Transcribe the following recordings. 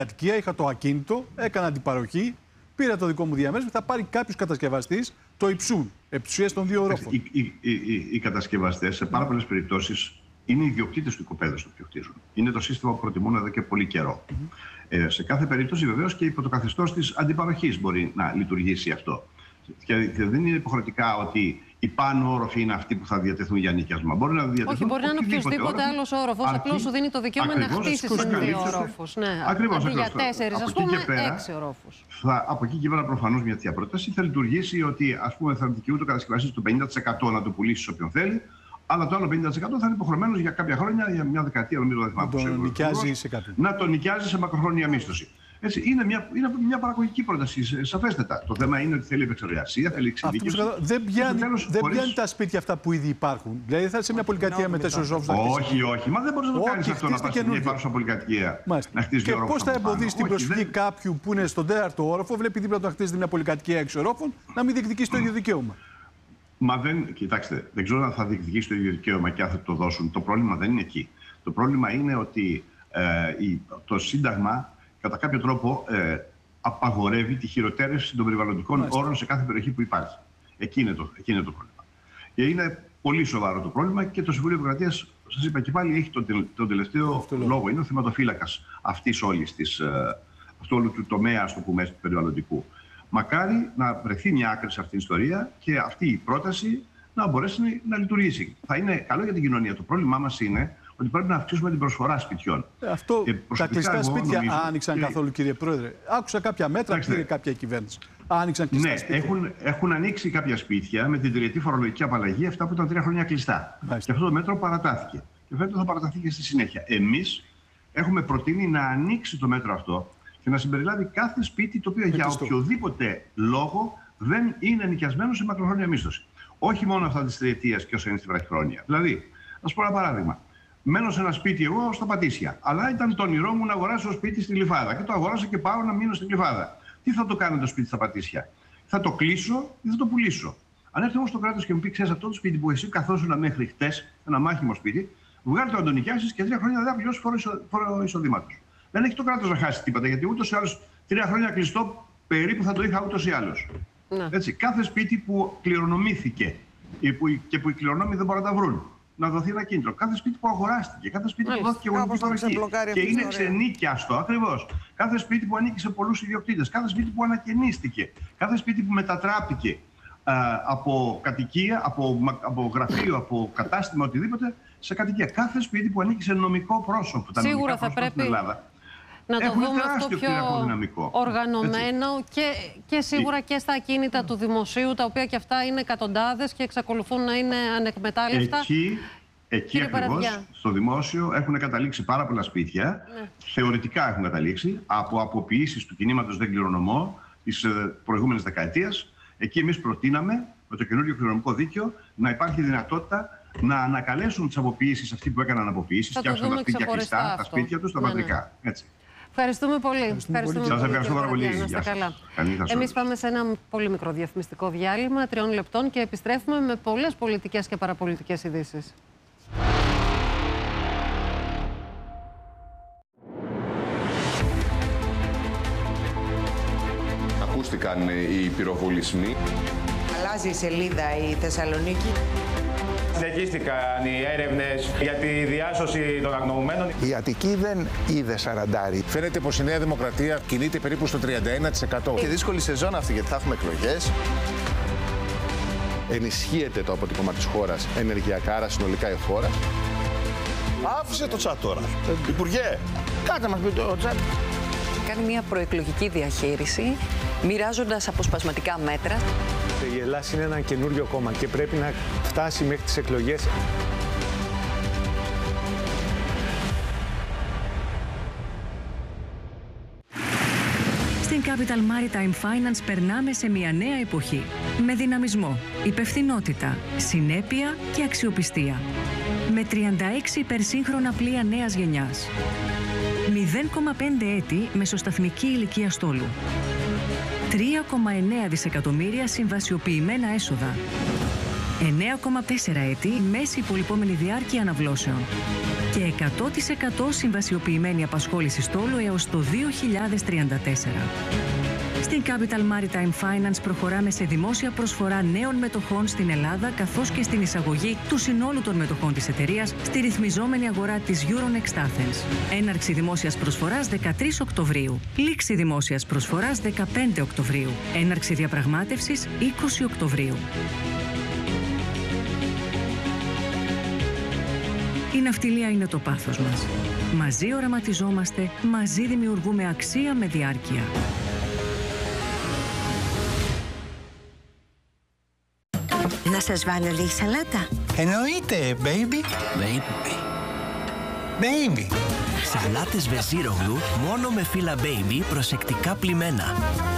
κατοικία, είχα το ακίνητο, έκανα αντιπαροχή, πήρα το δικό μου διαμέρισμα, θα πάρει κάποιος κατασκευαστής το υψούν, επισουσίας των 2 ορόφων. Οι κατασκευαστές σε πάρα πολλές περιπτώσεις είναι ιδιοκτήτες του οικοπαίδου στο οποίο χτίζουν. Είναι το σύστημα που προτιμούν εδώ και πολύ καιρό. Σε κάθε περίπτωση, βεβαίως, και υπό το καθεστώς της αντιπαροχής μπορεί να λειτουργήσει αυτό. Και δεν είναι υποχρεωτικά ότι οι πάνω όροφοι είναι αυτοί που θα διατεθούν για νοικιασμό. Μπορεί να διατεθούν. Όχι, μπορεί να είναι οποιοδήποτε άλλο όροφο. Απλώς σου δίνει το δικαίωμα να χτίσει σε 2 ορόφους. Ναι, ακριβώς. Αντί για 4, ας πούμε, 6 ορόφους. Από εκεί και πέρα, προφανώς, μια τέτοια πρόταση θα λειτουργήσει ότι, ας πούμε, θα δικαιούται ο κατασκευαστής το 50% να το πουλήσει σε όποιον θέλει. Αλλά το άλλο 50% θα είναι υποχρεωμένος για κάποια χρόνια, για μια δεκαετία, νομίζω, δεν θυμάμαι. Να το νοικιάζει σε κάποιον. Να το νοικιάζει σε μακροχρόνια μίσθωση. Έτσι, είναι μια παραγωγική πρόταση, σαφέστατα. Το θέμα είναι ότι θέλει επεξεργασία, θέλει εξειδίκευση. Δεν πιάνει τα σπίτια αυτά που ήδη υπάρχουν. Δηλαδή θα σε μια πολυκατοικία με 4 ορόφους. Όχι. Μα δεν μπορεί να το κάνει αυτό, να πα σε μια υπάρχουσα πολυκατοικία. Να χτίσει 2 ορόφους. Και πώ θα εμποδίσει την προσφυγή κάποιου που είναι στον 4ο όροφο, βλέπει δίπλα του να χτίζει μια πολυκατοικία 6 ορόφων, να μην διεκδικήσει το ίδιο δικαίωμα. Μα κοιτάξτε, δεν ξέρω αν θα διεκδικήσει το ίδιο δικαίωμα και αν θα το δώσουν. Το πρόβλημα δεν είναι εκεί. Το πρόβλημα είναι ότι το Σύνταγμα κατά κάποιο τρόπο απαγορεύει τη χειροτέρευση των περιβαλλοντικών όρων σε κάθε περιοχή που υπάρχει. Εκεί είναι το πρόβλημα. Και είναι πολύ σοβαρό το πρόβλημα και το Συμβούλιο Δημοκρατίας, σας είπα και πάλι, έχει τον τελευταίο λόγο. Είναι ο θεματοφύλακας αυτού όλου του τομέα, ας το πούμε, του περιβαλλοντικού. Μακάρι να βρεθεί μια άκρη σε αυτήν την ιστορία και αυτή η πρόταση να μπορέσει να λειτουργήσει. Θα είναι καλό για την κοινωνία. Το πρόβλημά μας είναι ότι πρέπει να αυξήσουμε την προσφορά σπιτιών. Τα κλειστά σπίτια άνοιξαν καθόλου, κύριε Πρόεδρε? Άκουσα κάποια μέτρα, πήρε κάποια κυβέρνηση. Άνοιξαν κλειστά σπίτια. Έχουν ανοίξει κάποια σπίτια με την τριετή φορολογική απαλλαγή, αυτά που ήταν 3 χρόνια κλειστά. Και αυτό το μέτρο παρατάθηκε. Και φέτος θα παραταθεί και στη συνέχεια. Εμείς έχουμε προτείνει να ανοίξει το μέτρο αυτό και να συμπεριλάβει κάθε σπίτι το οποίο για οποιοδήποτε λόγο δεν είναι νοικιασμένο σε μακροχρόνια μίσθωση. Όχι μόνο αυτά τη τριετία και όσα είναι στη βραχυχρόνια. Δηλαδή, να σου πω ένα παράδειγμα. Μένω σε ένα σπίτι εγώ στα Πατήσια. Αλλά ήταν το όνειρό μου να αγοράσω σπίτι στη Γλυφάδα. Και το αγοράσα και πάω να μείνω στη Γλυφάδα. Τι θα το κάνω το σπίτι στα Πατήσια? Θα το κλείσω ή θα το πουλήσω? Αν έρθει όμως το κράτος και μου πει: ξέρεις, αυτό το σπίτι που εσύ καθόσουν μέχρι χτες, ένα μάχημο σπίτι, βγάλει το να το νοικιάσεις και 3 χρόνια δεν θα πληρώσει φόρο εισοδήματος. Δεν έχει το κράτος να χάσει τίποτα, γιατί ούτως ή άλλως 3 χρόνια κλειστό περίπου θα το είχα ούτως ή άλλως. Έτσι, κάθε σπίτι που κληρονομήθηκε και που οι κληρονόμοι δεν μπορούν να τα βρουν, να δοθεί ένα κίνητρο. Κάθε σπίτι που αγοράστηκε, κάθε σπίτι που δόθηκε γονική παροχή και είναι ξενίκιαστο, ακριβώς. Κάθε σπίτι που ανήκει σε πολλούς ιδιοκτήτες, κάθε σπίτι που ανακαινίστηκε, κάθε σπίτι που μετατράπηκε από κατοικία, από γραφείο, από κατάστημα, οτιδήποτε, σε κατοικία. Κάθε σπίτι που ανήκει σε νομικό πρόσωπο. Σίγουρα θα πρέπει να το δούμε αυτό πιο οργανωμένο και σίγουρα και στα ακίνητα του δημοσίου, τα οποία και αυτά είναι εκατοντάδες και εξακολουθούν να είναι ανεκμετάλλευτα. Εκεί ακριβώς, στο δημόσιο, έχουν καταλήξει πάρα πολλά σπίτια. Θεωρητικά έχουν καταλήξει από αποποιήσεις του κινήματος Δεν Κληρονομώ της προηγούμενης δεκαετίας. Εκεί εμείς προτείναμε με το καινούργιο κληρονομικό δίκαιο να υπάρχει δυνατότητα να ανακαλέσουν τις αποποιήσεις αυτοί που έκαναν αποποιήσεις, φτιάξαν τα σπίτια κλειστά, τα σπίτια τους, τα πατρικά. Ευχαριστούμε πολύ. Σας ευχαριστώ πάρα πολύ. Εμείς πάμε σε ένα πολύ μικρό διαφημιστικό διάλειμμα 3 λεπτών και επιστρέφουμε με πολλές πολιτικές και παραπολιτικές ειδήσεις. Ακούστηκαν οι πυροβολισμοί. Αλλάζει η σελίδα η Θεσσαλονίκη. Συνεχίστηκαν οι έρευνες για τη διάσωση των αγνοωμένων. Η Αττική δεν είδε σαραντάρι. Φαίνεται πως η Νέα Δημοκρατία κινείται περίπου στο 31%. Και δύσκολη σεζόν αυτή, γιατί θα έχουμε εκλογές. Ενισχύεται το αποτύπωμα της χώρας ενεργειακά, άρα συνολικά η χώρα. Άφησε το τσάτ τώρα. Υπουργέ. Κάτσε μας πει το τσάτ. Κάνει μια προεκλογική διαχείριση, μοιράζοντας αποσπασματικά μέτρα. Η Ελλάδα είναι ένα καινούριο κόμμα και πρέπει να φτάσει μέχρι τις εκλογές. Στην Capital Maritime Finance περνάμε σε μια νέα εποχή. Με δυναμισμό, υπευθυνότητα, συνέπεια και αξιοπιστία. Με 36 υπερσύγχρονα πλοία νέας γενιάς. 0,5 έτη μεσοσταθμική ηλικία στόλου. 3,9 δισεκατομμύρια συμβασιοποιημένα έσοδα. 9,4 έτη μέση υπολοιπόμενη διάρκεια αναβλώσεων και 100% συμβασιοποιημένη απασχόληση στόλου έως το 2034. Στην Capital Maritime Finance προχωράμε σε δημόσια προσφορά νέων μετοχών στην Ελλάδα, καθώς και στην εισαγωγή του συνόλου των μετοχών της εταιρείας στη ρυθμιζόμενη αγορά της Euronext Athens. Έναρξη δημόσιας προσφοράς 13 Οκτωβρίου. Λήξη δημόσιας προσφοράς 15 Οκτωβρίου. Έναρξη διαπραγμάτευσης 20 Οκτωβρίου. Η ναυτιλία είναι το πάθος μας. Μαζί οραματιζόμαστε, μαζί δημιουργούμε αξία με διάρκεια. Να σας βάλω λίγη σαλάτα? Εννοείται, baby. Baby. Σαλάτες Βεζίρογλου μόνο με φύλλα baby προσεκτικά πλυμμένα.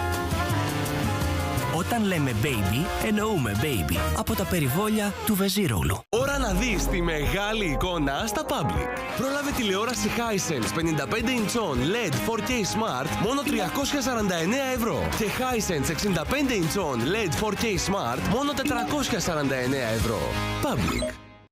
Όταν λέμε baby, εννοούμε baby. Από τα περιβόλια του Βεζίρογλου. Ώρα να δεις τη μεγάλη εικόνα στα Public. Πρόλαβε τηλεόραση Hisense 55 inch LED 4K Smart μόνο 349 ευρώ. Και Hisense 65 inch LED 4K Smart μόνο 449 ευρώ. Public.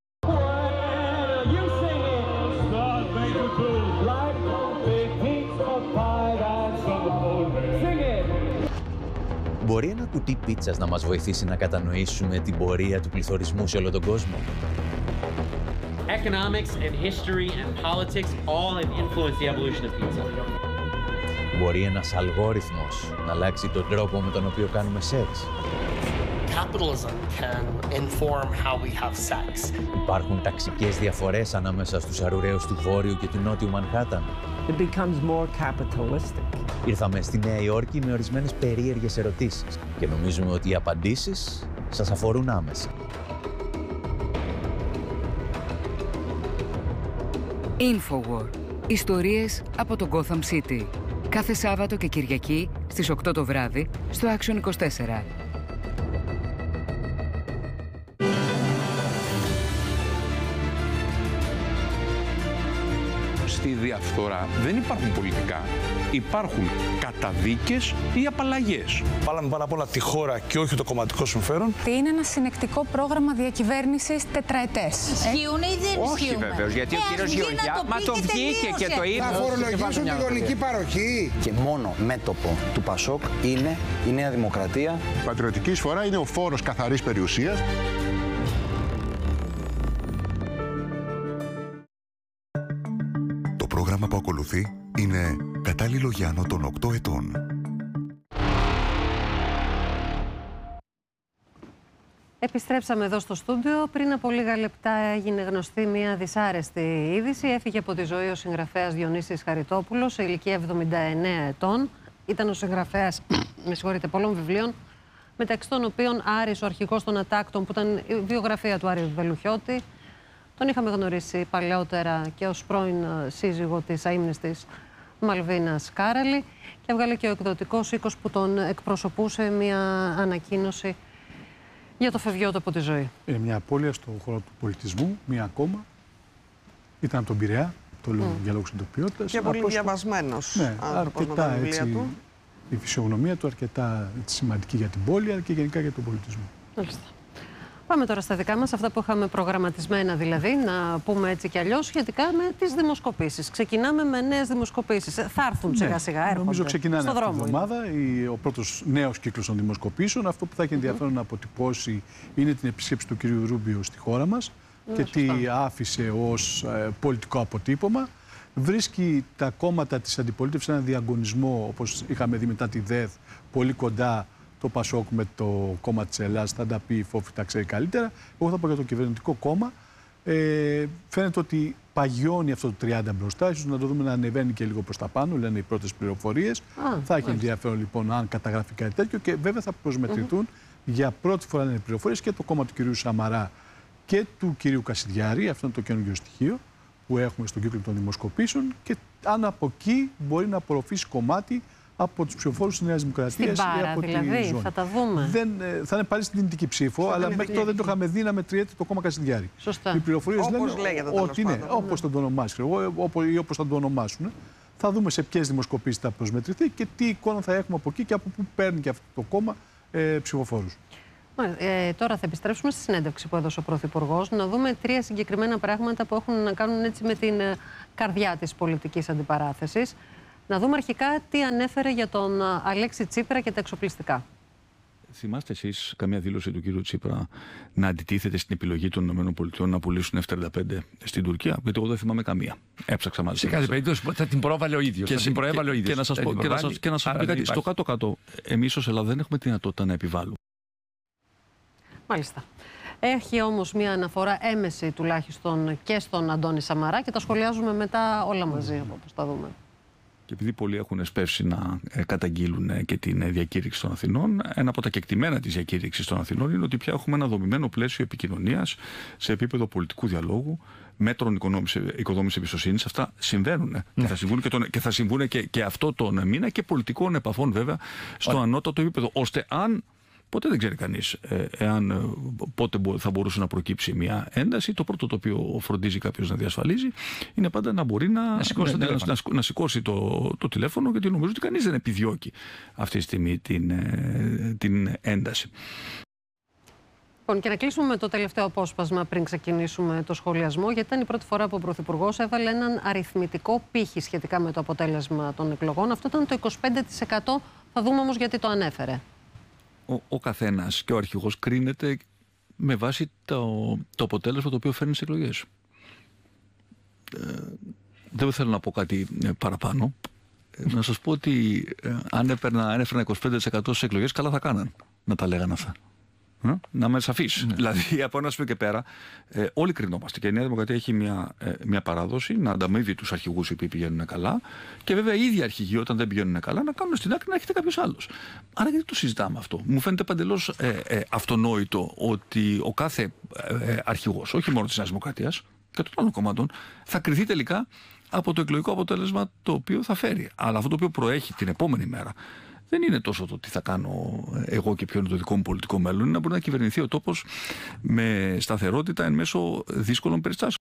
Μπορεί ένα κουτί πίτσας να μας βοηθήσει να κατανοήσουμε την πορεία του πληθωρισμού σε όλο τον κόσμο? Economics and history and politics all have influenced the evolution of pizza. Μπορεί ένας αλγόριθμος να αλλάξει τον τρόπο με τον οποίο κάνουμε σεξ? Capitalism can inform how we have sex. Υπάρχουν ταξικές διαφορές ανάμεσα στους αρουραίους του Βόρειου και του Νότιου Μανχάταν. It becomes more capitalistic. Ήρθαμε στη Νέα Υόρκη με ορισμένες περίεργες ερωτήσεις και νομίζουμε ότι οι απαντήσεις σας αφορούν άμεσα. Infowar. Ιστορίες από το Gotham City. Κάθε Σάββατο και Κυριακή στις 8 το βράδυ στο Action 24. Στη διαφθορά δεν υπάρχουν πολιτικά, υπάρχουν καταδίκες ή απαλλαγές. Βάλαμε πάνω απ' όλα τη χώρα και όχι το κομματικό συμφέρον. Είναι ένα συνεκτικό πρόγραμμα διακυβέρνησης τετραετές. Ισχύουν ή δεν ισχύουν? Όχι βεβαίως, γιατί ο κύριος Γεωργιά, μα το βγήκε και το είπε. Θα φορολογήσουν τη γονική παροχή. Και μόνο μέτωπο του Πασόκ είναι η Νέα Δημοκρατία. Η πατριωτική εισφορά είναι ο φόρος καθαρής περιουσίας. Το πρόγραμμα που ακολουθεί είναι κατάλληλο για άνω των 8 ετών. Επιστρέψαμε εδώ στο στούντιο. Πριν από λίγα λεπτά έγινε γνωστή μια δυσάρεστη είδηση. Έφυγε από τη ζωή ο συγγραφέας Διονύσης Χαριτόπουλος σε ηλικία 79 ετών. Ήταν ο συγγραφέας πολλών βιβλίων, μεταξύ των οποίων Άρης, ο αρχηγός των Ατάκτων, που ήταν η βιογραφία του Άρη Βελουχιώτη. Τον είχαμε γνωρίσει παλαιότερα και ως πρώην σύζυγο της αείμνηστης Μαλβίνας Κάραλη και έβγαλε και ο εκδοτικός οίκος που τον εκπροσωπούσε μια ανακοίνωση για το φευγιό του από τη ζωή. Είναι μια απώλεια στον χώρο του πολιτισμού, μία ακόμα. Ήταν από τον Πειραιά, το λέω για λόγους εντοπιότητας. Και πολύ διαβασμένος άνθρωπος με τα βιβλία του. Η φυσιογνωμία του αρκετά σημαντική για την πόλη, αλλά και γενικά για τον πολιτισμό. Μάλιστα. Πάμε τώρα στα δικά μας, αυτά που είχαμε προγραμματισμένα δηλαδή, να πούμε έτσι κι αλλιώς, σχετικά με τις δημοσκοπήσεις. Ξεκινάμε με νέες δημοσκοπήσεις. Θα έρθουν σιγά-σιγά, έρχονται. Νομίζω ξεκινάνε αυτή τη εβδομάδα ο πρώτος νέος κύκλος των δημοσκοπήσεων. Αυτό που θα έχει ενδιαφέρον να αποτυπώσει είναι την επίσκεψη του κ. Ρούμπιο στη χώρα μας και τι άφησε ως πολιτικό αποτύπωμα. Βρίσκει τα κόμματα της αντιπολίτευσης σε έναν διαγωνισμό, όπως είχαμε δει μετά τη ΔΕΘ, πολύ κοντά. Το Πασόκ με το κόμμα της Ελλάδας, θα τα πει η Φόφη, τα ξέρει καλύτερα. Εγώ θα πω για το κυβερνητικό κόμμα. Φαίνεται ότι παγιώνει αυτό το 30 μπροστά, ίσως να το δούμε να ανεβαίνει και λίγο προς τα πάνω, λένε οι πρώτες πληροφορίες. Θα έχει ενδιαφέρον λοιπόν αν καταγραφεί κάτι τέτοιο και βέβαια θα προσμετρηθούν για πρώτη φορά, λένε οι πληροφορίες, και το κόμμα του κυρίου Σαμαρά και του κυρίου Κασιδιάρη. Αυτό είναι το καινούργιο στοιχείο που έχουμε στον κύκλο των δημοσκοπήσεων και αν από εκεί μπορεί να απορροφήσει κομμάτι από τους ψηφοφόρους της Νέας Δημοκρατίας ή από δηλαδή, τη ζώνη. Θα τα δούμε. Θα είναι πάλι στην δυνητική ψήφο, αλλά μέχρι τώρα δεν το είχαμε δει να μετριέται το κόμμα Κασιδιάρη. Σωστά. Οι πληροφορίες λένε ότι είναι όπως θα το ονομάσει ή όπως θα το ονομάσουν. Θα δούμε σε ποιες δημοσκοπήσεις θα προσμετρηθεί και τι εικόνα θα έχουμε από εκεί και από πού παίρνει και αυτό το κόμμα ψηφοφόρους. Τώρα θα επιστρέψουμε στη συνέντευξη που έδωσε ο Πρωθυπουργός, να δούμε 3 συγκεκριμένα πράγματα που έχουν να κάνουν έτσι με την καρδιά της πολιτικής αντιπαράθεσης. Να δούμε αρχικά τι ανέφερε για τον Αλέξη Τσίπρα και τα εξοπλιστικά. Θυμάστε εσείς καμία δήλωση του κύριου Τσίπρα να αντιτίθεται στην επιλογή των ΗΠΑ να πουλήσουν F-35 στην Τουρκία? Γιατί εγώ δεν θυμάμαι καμία. Έψαξα μαζί. Σε κάθε περίπτωση θα την προέβαλε ο ίδιος. Και την προέβαλε ο ίδιος. Και να σας πω κάτι. Στο κάτω-κάτω, εμείς ως Ελλάδα δεν έχουμε τη δυνατότητα να επιβάλλουμε. Μάλιστα. Έχει όμως μια αναφορά έμεση τουλάχιστον και στον Αντώνη Σαμαρά και τα σχολιάζουμε μετά όλα μαζί, όπως τα δούμε. Και επειδή πολλοί έχουν εσπεύσει να καταγγείλουν και την διακήρυξη των Αθηνών, ένα από τα κεκτημένα της διακήρυξης των Αθηνών είναι ότι πια έχουμε ένα δομημένο πλαίσιο επικοινωνίας σε επίπεδο πολιτικού διαλόγου, μέτρων οικοδόμησης εμπιστοσύνης. Αυτά συμβαίνουν και θα συμβούν και αυτό τον μήνα, και πολιτικών επαφών βέβαια στο ανώτατο επίπεδο, ώστε αν. Ποτέ δεν ξέρει κανείς πότε θα μπορούσε να προκύψει μια ένταση. Το πρώτο το οποίο φροντίζει κάποιος να διασφαλίζει είναι πάντα να μπορεί να σηκώσει το τηλέφωνο, γιατί νομίζω ότι κανείς δεν επιδιώκει αυτή τη στιγμή την ένταση. Λοιπόν, και να κλείσουμε με το τελευταίο απόσπασμα πριν ξεκινήσουμε το σχολιασμό, γιατί ήταν η πρώτη φορά που ο Πρωθυπουργός έβαλε έναν αριθμητικό πύχη σχετικά με το αποτέλεσμα των εκλογών. Αυτό ήταν το 25%. Θα δούμε όμως γιατί το ανέφερε. Ο καθένας και ο αρχηγός κρίνεται με βάση το αποτέλεσμα το οποίο φέρνει στις εκλογές. Δεν θέλω να πω κάτι παραπάνω. Να σας πω ότι αν έφερνα 25% στις εκλογές, καλά θα κάναν να τα λέγανε αυτά. Να είμαι σαφής. Δηλαδή, από ένα σημείο και πέρα, όλοι κρινόμαστε. Και η Νέα Δημοκρατία έχει μια παράδοση να ανταμείβει τους αρχηγούς οι οποίοι πηγαίνουν καλά. Και βέβαια, οι ίδιοι αρχηγοί, όταν δεν πηγαίνουν καλά, να κάνουν στην άκρη να έχετε κάποιος άλλος. Άρα, γιατί το συζητάμε αυτό? Μου φαίνεται παντελώς αυτονόητο ότι ο κάθε αρχηγός, όχι μόνο της Νέας Δημοκρατίας και των άλλων κομμάτων, θα κριθεί τελικά από το εκλογικό αποτέλεσμα το οποίο θα φέρει. Αλλά αυτό το οποίο προέχει την επόμενη μέρα δεν είναι τόσο το τι θα κάνω εγώ και ποιο είναι το δικό μου πολιτικό μέλλον. Είναι να μπορεί να κυβερνηθεί ο τόπος με σταθερότητα εν μέσω δύσκολων περιστάσεων.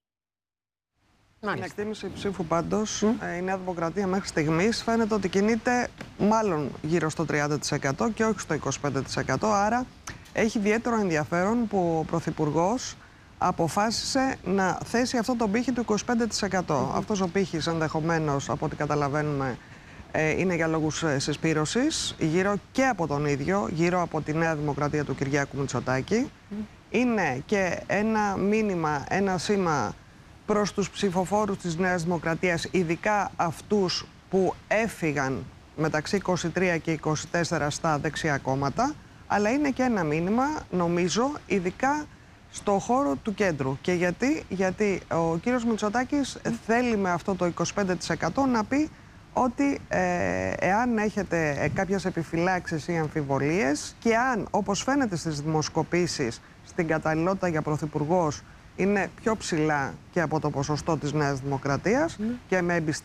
Στην εκτίμηση ψήφου πάντως, η Νέα Δημοκρατία μέχρι στιγμής φαίνεται ότι κινείται μάλλον γύρω στο 30% και όχι στο 25%. Άρα έχει ιδιαίτερο ενδιαφέρον που ο Πρωθυπουργός αποφάσισε να θέσει αυτό το πύχη του 25%. Αυτός ο πύχης ενδεχομένως, από ό,τι καταλαβαίνουμε, είναι για λόγους συσπήρωσης, γύρω και από τον ίδιο, γύρω από τη Νέα Δημοκρατία του Κυριάκου Μητσοτάκη. Είναι και ένα μήνυμα, ένα σήμα προς τους ψηφοφόρους της Νέας Δημοκρατίας, ειδικά αυτούς που έφυγαν μεταξύ 23 και 24 στα δεξιά κόμματα, αλλά είναι και ένα μήνυμα, νομίζω, ειδικά στο χώρο του κέντρου. Και γιατί ο κύριος Μητσοτάκης θέλει με αυτό το 25% να πει ότι εάν έχετε κάποιες επιφυλάξεις ή αμφιβολίες και αν, όπως φαίνεται στις δημοσκοπήσεις, στην καταλληλότητα για πρωθυπουργός είναι πιο ψηλά και από το ποσοστό της Νέας Δημοκρατίας και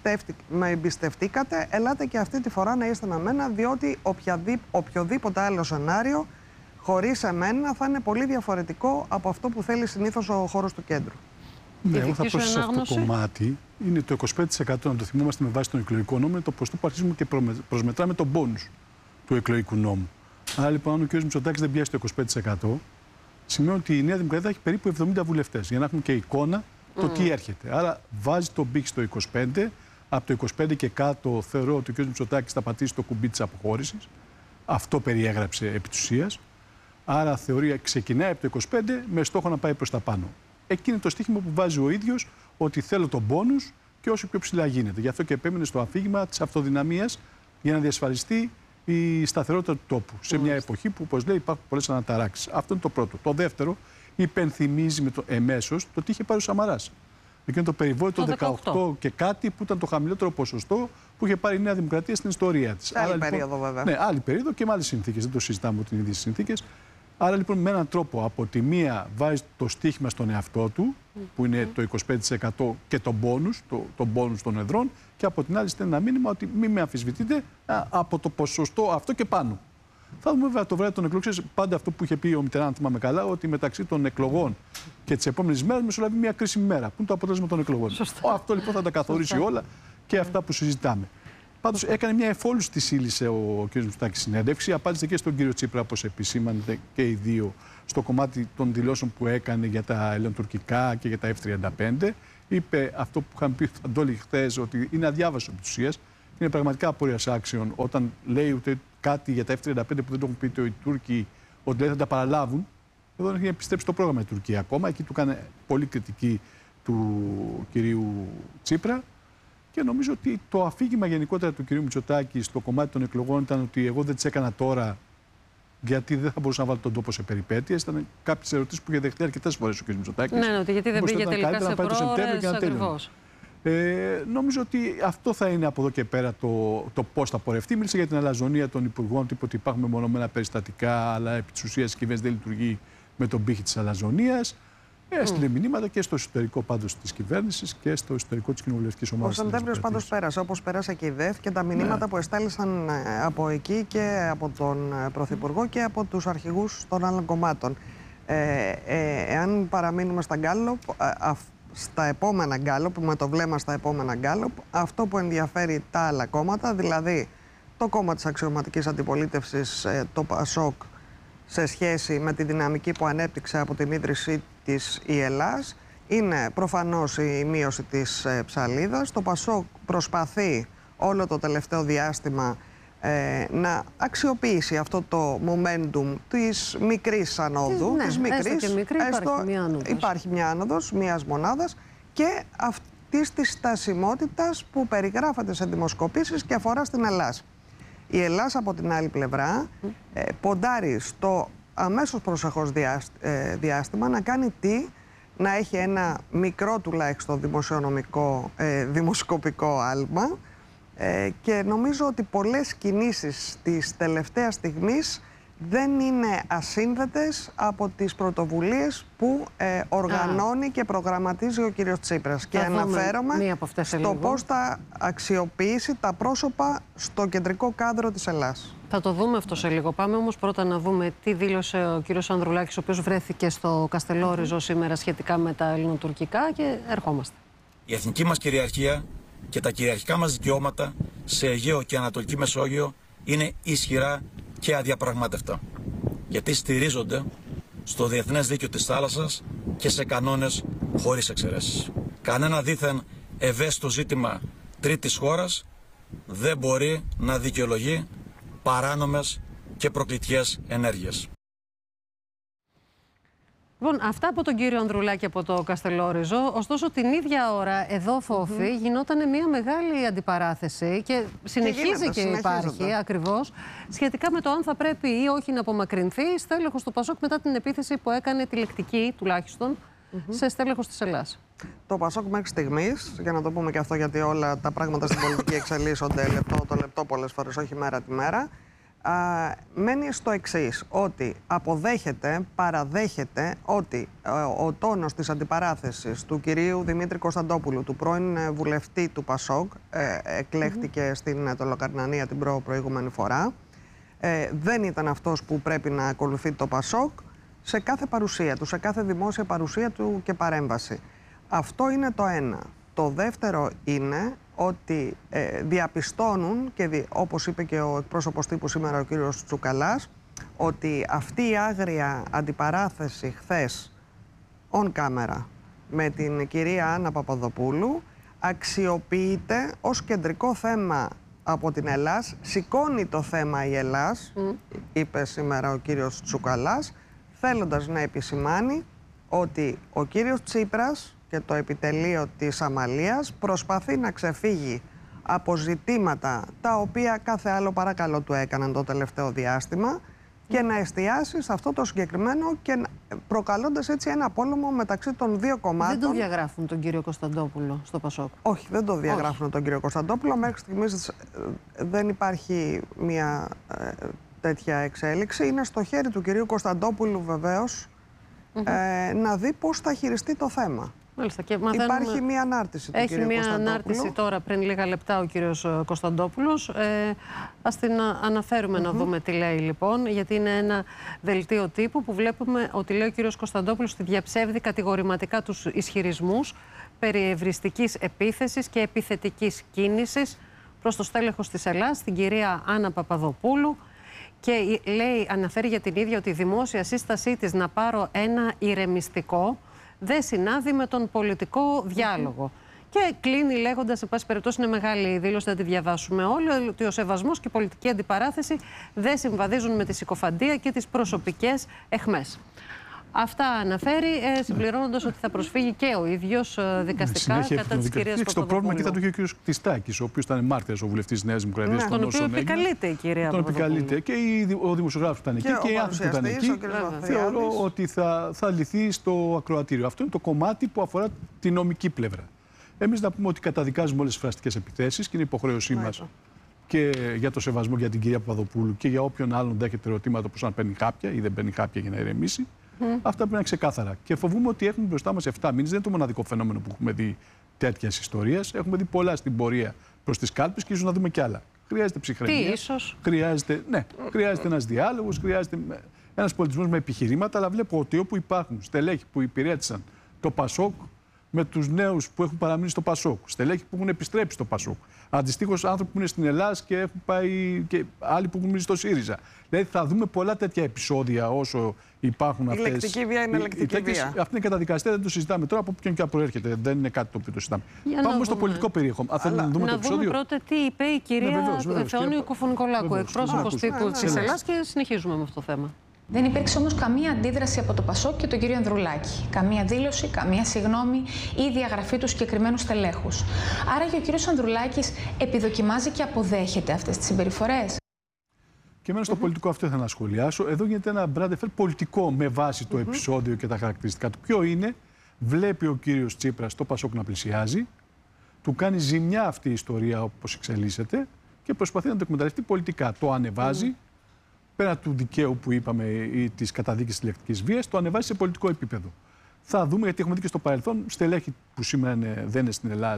με εμπιστευτήκατε, ελάτε και αυτή τη φορά να είστε με μένα, διότι οποιοδήποτε άλλο σενάριο χωρίς εμένα θα είναι πολύ διαφορετικό από αυτό που θέλει συνήθως ο χώρος του κέντρου. Ναι, εγώ θα προσθέσω σε αυτό το κομμάτι. Είναι το 25%, να το θυμόμαστε με βάση τον εκλογικό νόμο, είναι το ποσοστό που αρχίζουμε και προσμετράμε τον μπόνους του εκλογικού νόμου. Άρα λοιπόν, αν ο κ. Μητσοτάκης δεν πιάσει το 25%, σημαίνει ότι η Νέα Δημοκρατία θα έχει περίπου 70 βουλευτές, για να έχουμε και εικόνα το τι έρχεται. Άρα βάζει τον πύχη στο 25%. Από το 25% και κάτω θεωρώ ότι ο κ. Μητσοτάκης θα πατήσει το κουμπί της αποχώρησης. Αυτό περιέγραψε επί της ουσίας. Άρα θεωρία ξεκινάει από το 25% με στόχο να πάει προς τα πάνω. Εκεί είναι το στίχημα που βάζει ο ίδιος, ότι θέλω τον μπόνους και όσο πιο ψηλά γίνεται. Γι' αυτό και επέμενε στο αφήγημα της αυτοδυναμίας για να διασφαλιστεί η σταθερότητα του τόπου. Σε μια εποχή που, όπως λέει, υπάρχουν πολλές αναταράξεις. Αυτό είναι το πρώτο. Το δεύτερο, υπενθυμίζει εμέσως το τι είχε πάρει ο Σαμαράς. Εκείνο το περιβόητο 18 και κάτι που ήταν το χαμηλότερο ποσοστό που είχε πάρει η Νέα Δημοκρατία στην ιστορία της. Άλλη περίοδο, βέβαια. Ναι, άλλη περίοδο και με άλλες συνθήκες. Δεν το συζητάμε ότι είναι οι ίδιες συνθήκες. Άρα λοιπόν με έναν τρόπο από τη μία βάζει το στίχημα στον εαυτό του, που είναι το 25% και το μπόνους των εδρών, και από την άλλη στέλνει ένα μήνυμα ότι μην με αμφισβητείτε από το ποσοστό αυτό και πάνω. Θα δούμε βέβαια το βράδυ των εκλογών, πάντα αυτό που είχε πει ο Μητεράν, αν θυμάμαι καλά, ότι μεταξύ των εκλογών και της επόμενης μέρας μεσολαβεί μια κρίσιμη μέρα, που είναι το αποτέλεσμα των εκλογών. Αυτό λοιπόν θα τα καθορίσει όλα και αυτά που συζητάμε. Πάντως έκανε μια εφόλουση τη σύλλησε ο κ. Μητσοτάκης συνέντευξη. Απάντησε και στον κύριο Τσίπρα, όπως επισήμανται και οι δύο, στο κομμάτι των δηλώσεων που έκανε για τα ελληνοτουρκικά και για τα F-35. Είπε αυτό που είχαν πει ο Φαντόλη χθες, ότι είναι αδιάβαστο επί της ουσίας. Είναι πραγματικά απορίας άξιων όταν λέει ότι κάτι για τα F-35 που δεν το έχουν πει οι Τούρκοι, ότι λέει θα τα παραλάβουν. Εδώ δεν έχει επιστρέψει το πρόγραμμα η Τουρκία ακόμα. Εκεί του κάνει πολύ κριτική του κυρίου Τσίπρα. Και νομίζω ότι το αφήγημα γενικότερα του κυρίου Μητσοτάκη στο κομμάτι των εκλογών ήταν ότι εγώ δεν τις έκανα τώρα γιατί δεν θα μπορούσα να βάλω τον τόπο σε περιπέτειες. Ήταν κάποιες ερωτήσεις που είχε δεχτεί αρκετές φορές ο κ. Μητσοτάκης. Ναι, ότι γιατί δεν πήγε τελικά σε προώρες ακριβώς. Νομίζω ότι αυτό θα είναι από εδώ και πέρα το πώς θα πορευτεί. Μίλησε για την αλαζονία των υπουργών, είπε ότι υπάρχουν μεμονωμένα περιστατικά, αλλά επί της ουσίας η κυβέρνηση δεν λειτουργεί με τον πύχη της αλαζονίας. Έστειλε μηνύματα και στο εσωτερικό πάντως της κυβέρνησης και στο εσωτερικό της κοινοβουλευτικής ομάδας. Ο Σεπτέμβριος πάντως πέρασε, όπως πέρασε και η ΔΕΘ, και τα μηνύματα που εστάλησαν από εκεί και από τον Πρωθυπουργό και από τους αρχηγούς των άλλων κομμάτων. Εάν παραμείνουμε στα Γκάλοπ, στα επόμενα Γκάλοπ, με το βλέμμα στα επόμενα Γκάλοπ, αυτό που ενδιαφέρει τα άλλα κόμματα, δηλαδή το κόμμα της αξιωματικής αντιπολίτευσης, το ΠΑΣΟΚ, σε σχέση με τη δυναμική που ανέπτυξε από την ίδρυσή της η Ελλάς, είναι προφανώς η μείωση της ψαλίδας. Το ΠΑΣΟΚ προσπαθεί όλο το τελευταίο διάστημα να αξιοποιήσει αυτό το momentum της μικρής ανόδου. Έστω και μικρή, υπάρχει μια άνοδος μιας μονάδας και αυτής της στασιμότητας που περιγράφεται σε δημοσκοπήσεις και αφορά στην Ελλάς. Η Ελλάς από την άλλη πλευρά ποντάρει στο αμέσως προσεχώς διάστημα να κάνει τι, να έχει ένα μικρό τουλάχιστον δημοσκοπικό άλμα και νομίζω ότι πολλές κινήσεις της τελευταίας στιγμής δεν είναι ασύνδετες από τις πρωτοβουλίες που οργανώνει και προγραμματίζει ο κύριος Τσίπρας. Και αναφέρομαι στο πώς θα αξιοποιήσει τα πρόσωπα στο κεντρικό κάδρο της Ελλάς. Θα το δούμε αυτό σε λίγο. Πάμε όμως πρώτα να δούμε τι δήλωσε ο κύριος Ανδρουλάκης, ο οποίος βρέθηκε στο Καστελόριζο σήμερα σχετικά με τα ελληνοτουρκικά, και ερχόμαστε. Η εθνική μας κυριαρχία και τα κυριαρχικά μας δικαιώματα σε Αιγαίο και Ανατολική Μεσόγειο είναι ισχυρά και αδιαπραγμάτευτα, γιατί στηρίζονται στο διεθνές δίκαιο της θάλασσας και σε κανόνες χωρίς εξαιρέσεις. Κανένα δήθεν ευαίσθητο ζήτημα τρίτης χώρας δεν μπορεί να δικαιολογεί παράνομες και προκλητικές ενέργειες. Λοιπόν, αυτά από τον κύριο Ανδρουλάκη από το Καστελόριζο. Ωστόσο, την ίδια ώρα εδώ, Φόφη, γινόταν μια μεγάλη αντιπαράθεση και συνεχίζει και υπάρχει ακριβώς σχετικά με το αν θα πρέπει ή όχι να απομακρυνθεί στέλεχος του ΠΑΣΟΚ μετά την επίθεση που έκανε, τη λεκτική τουλάχιστον, σε στέλεχος της Ελλάς. Το ΠΑΣΟΚ μέχρι στιγμής, για να το πούμε και αυτό, γιατί όλα τα πράγματα στην πολιτική εξελίσσονται το λεπτό πολλές φορές, όχι μέρα τη μέρα, μένει στο εξής, ότι παραδέχεται ότι ο τόνος της αντιπαράθεσης του κυρίου Δημήτρη Κωνσταντόπουλου, του πρώην βουλευτή του ΠΑΣΟΚ, εκλέχτηκε στην Τολοκαρνανία την προηγούμενη φορά, δεν ήταν αυτός που πρέπει να ακολουθεί το ΠΑΣΟΚ σε κάθε παρουσία του, σε κάθε δημόσια παρουσία του και παρέμβαση. Αυτό είναι το ένα. Το δεύτερο είναι ότι διαπιστώνουν, και όπως είπε και ο εκπρόσωπος τύπου σήμερα ο κύριος Τσουκαλάς, ότι αυτή η άγρια αντιπαράθεση χθες on camera με την κυρία Άννα Παπαδοπούλου αξιοποιείται ως κεντρικό θέμα από την Ελλάς. Σηκώνει το θέμα η Ελλάς, είπε σήμερα ο κύριος Τσουκαλάς, θέλοντας να επισημάνει ότι ο κύριος Τσίπρας και το επιτελείο της Αμαλίας προσπαθεί να ξεφύγει από ζητήματα τα οποία κάθε άλλο παρακαλώ του έκαναν το τελευταίο διάστημα και να εστιάσει σε αυτό το συγκεκριμένο, και προκαλώντας έτσι ένα πόλεμο μεταξύ των δύο κομμάτων. Δεν τον διαγράφουν τον κύριο Κωνσταντόπουλο στο ΠΑΣΟΚ? Όχι, δεν τον διαγράφουν τον κύριο Κωνσταντόπουλο. Μέχρι στιγμής δεν υπάρχει μια τέτοια εξέλιξη. Είναι στο χέρι του κυρίου Κωνσταντόπουλου βεβαίως να δει πώς θα χειριστεί το θέμα. Μάλιστα, και υπάρχει μια ανάρτηση του κύριου Κωνσταντόπουλου. Έχει μια ανάρτηση τώρα πριν λίγα λεπτά ο κύριος Κωνσταντόπουλος. Ας την αναφέρουμε να δούμε τι λέει λοιπόν, γιατί είναι ένα δελτίο τύπου που βλέπουμε ότι λέει ο κύριος Κωνσταντόπουλος ότι διαψεύδει κατηγορηματικά τους ισχυρισμούς περί ευριστικής επίθεσης και επιθετικής κίνησης προς το στέλεχος της Ελλάς, την κυρία Άννα Παπαδοπούλου, και αναφέρει για την ίδια ότι η δημόσια σύστασή της να πάρω ένα ηρεμιστικό δεν συνάδει με τον πολιτικό διάλογο. Και κλείνει λέγοντας, σε πάση περιπτώσει είναι μεγάλη η δήλωση, θα τη διαβάσουμε όλοι, ότι ο σεβασμός και η πολιτική αντιπαράθεση δεν συμβαδίζουν με τη συκοφαντία και τις προσωπικές αιχμές. Αυτά αναφέρει, συμπληρώνοντας ότι θα προσφύγει και ο ίδιος δικαστικά κατά της κυρίας Παπαδοπούλου. Το πρόβλημα και θα το είχε ο κ. Τιστάκης, ο οποίος ήταν μάρτυρας, ο βουλευτής της Νέας Δημοκρατίας. Τον οποίο επικαλείται η κυρία Παπαδοπούλου. Και ο δημοσιογράφος που ήταν εκεί και οι άνθρωποι που ήταν εκεί. Θεωρώ ότι θα λυθεί στο ακροατήριο. Αυτό είναι το κομμάτι που αφορά τη νομική πλευρά. Εμείς να πούμε ότι καταδικάζουμε όλες τις φραστικές επιθέσεις και είναι υποχρέωσή μας και για το σεβασμό για την κυρία Παπαδοπούλου και για όποιον άλλον δέχεται ερωτήματα όπως αν παίρνει χάπια ή δεν παίρνει χάπια για να ηρεμήσει. Αυτά πρέπει να είναι ξεκάθαρα. Και φοβούμαι ότι έχουμε μπροστά μας 7 μήνες. Δεν είναι το μοναδικό φαινόμενο που έχουμε δει τέτοιες ιστορίες. Έχουμε δει πολλά στην πορεία προς τις κάλπες και ίσως να δούμε κι άλλα. Χρειάζεται ψυχραιμία. Χρειάζεται ένας διάλογος, χρειάζεται ένας πολιτισμός με επιχειρήματα. Αλλά βλέπω ότι όπου υπάρχουν στελέχη που υπηρέτησαν το ΠΑΣΟΚ με τους νέους που έχουν παραμείνει στο ΠΑΣΟΚ, στελέχη που έχουν επιστρέψει στο ΠΑΣΟΚ, αντιστοίχως άνθρωποι που είναι στην Ελλάδα και έχουν πάει και άλλοι που έχουν μείνει στο ΣΥΡΙΖΑ. Δηλαδή θα δούμε πολλά τέτοια επεισόδια όσο υπάρχουν αυτές. Η λεκτική βία είναι λεκτική βία. Αυτή είναι καταδικαστή, δεν το συζητάμε τώρα από όποιον και αν προέρχεται. Δεν είναι κάτι το οποίο το συζητάμε. Πάμε όμως στο πολιτικό περιεχόμενο. Να δούμε πρώτα τι είπε η κυρία Θεόνιου Κοφωνικολάκου, εκπρόσωπος τύπου της Ελλάδας, και συνεχίζουμε με αυτό το θέμα. Δεν υπήρξε όμως καμία αντίδραση από το ΠΑΣΟΚ και τον κύριο Ανδρουλάκη. Καμία δήλωση, καμία συγγνώμη ή διαγραφή του συγκεκριμένου στελέχους. Άρα και ο κύριος Ανδρουλάκης επιδοκιμάζει και αποδέχεται αυτές τις συμπεριφορές. Και μένω στο πολιτικό αυτό ήθελα να σχολιάσω. Εδώ γίνεται ένα μπράντεφερ πολιτικό με βάση το επεισόδιο και τα χαρακτηριστικά του. Ποιο είναι, βλέπει ο κύριος Τσίπρας το ΠΑΣΟΚ να πλησιάζει, του κάνει ζημιά αυτή η ιστορία όπως εξελίσσεται και προσπαθεί να το εκμεταλλευτεί πολιτικά. Το ανεβάζει. Πέρα του δικαίου που είπαμε ή της καταδίκης της λεκτικής βίας, το ανεβάζει σε πολιτικό επίπεδο. Θα δούμε, γιατί έχουμε δει και στο παρελθόν στελέχη που σήμερα δεν είναι στην Ελλάδα,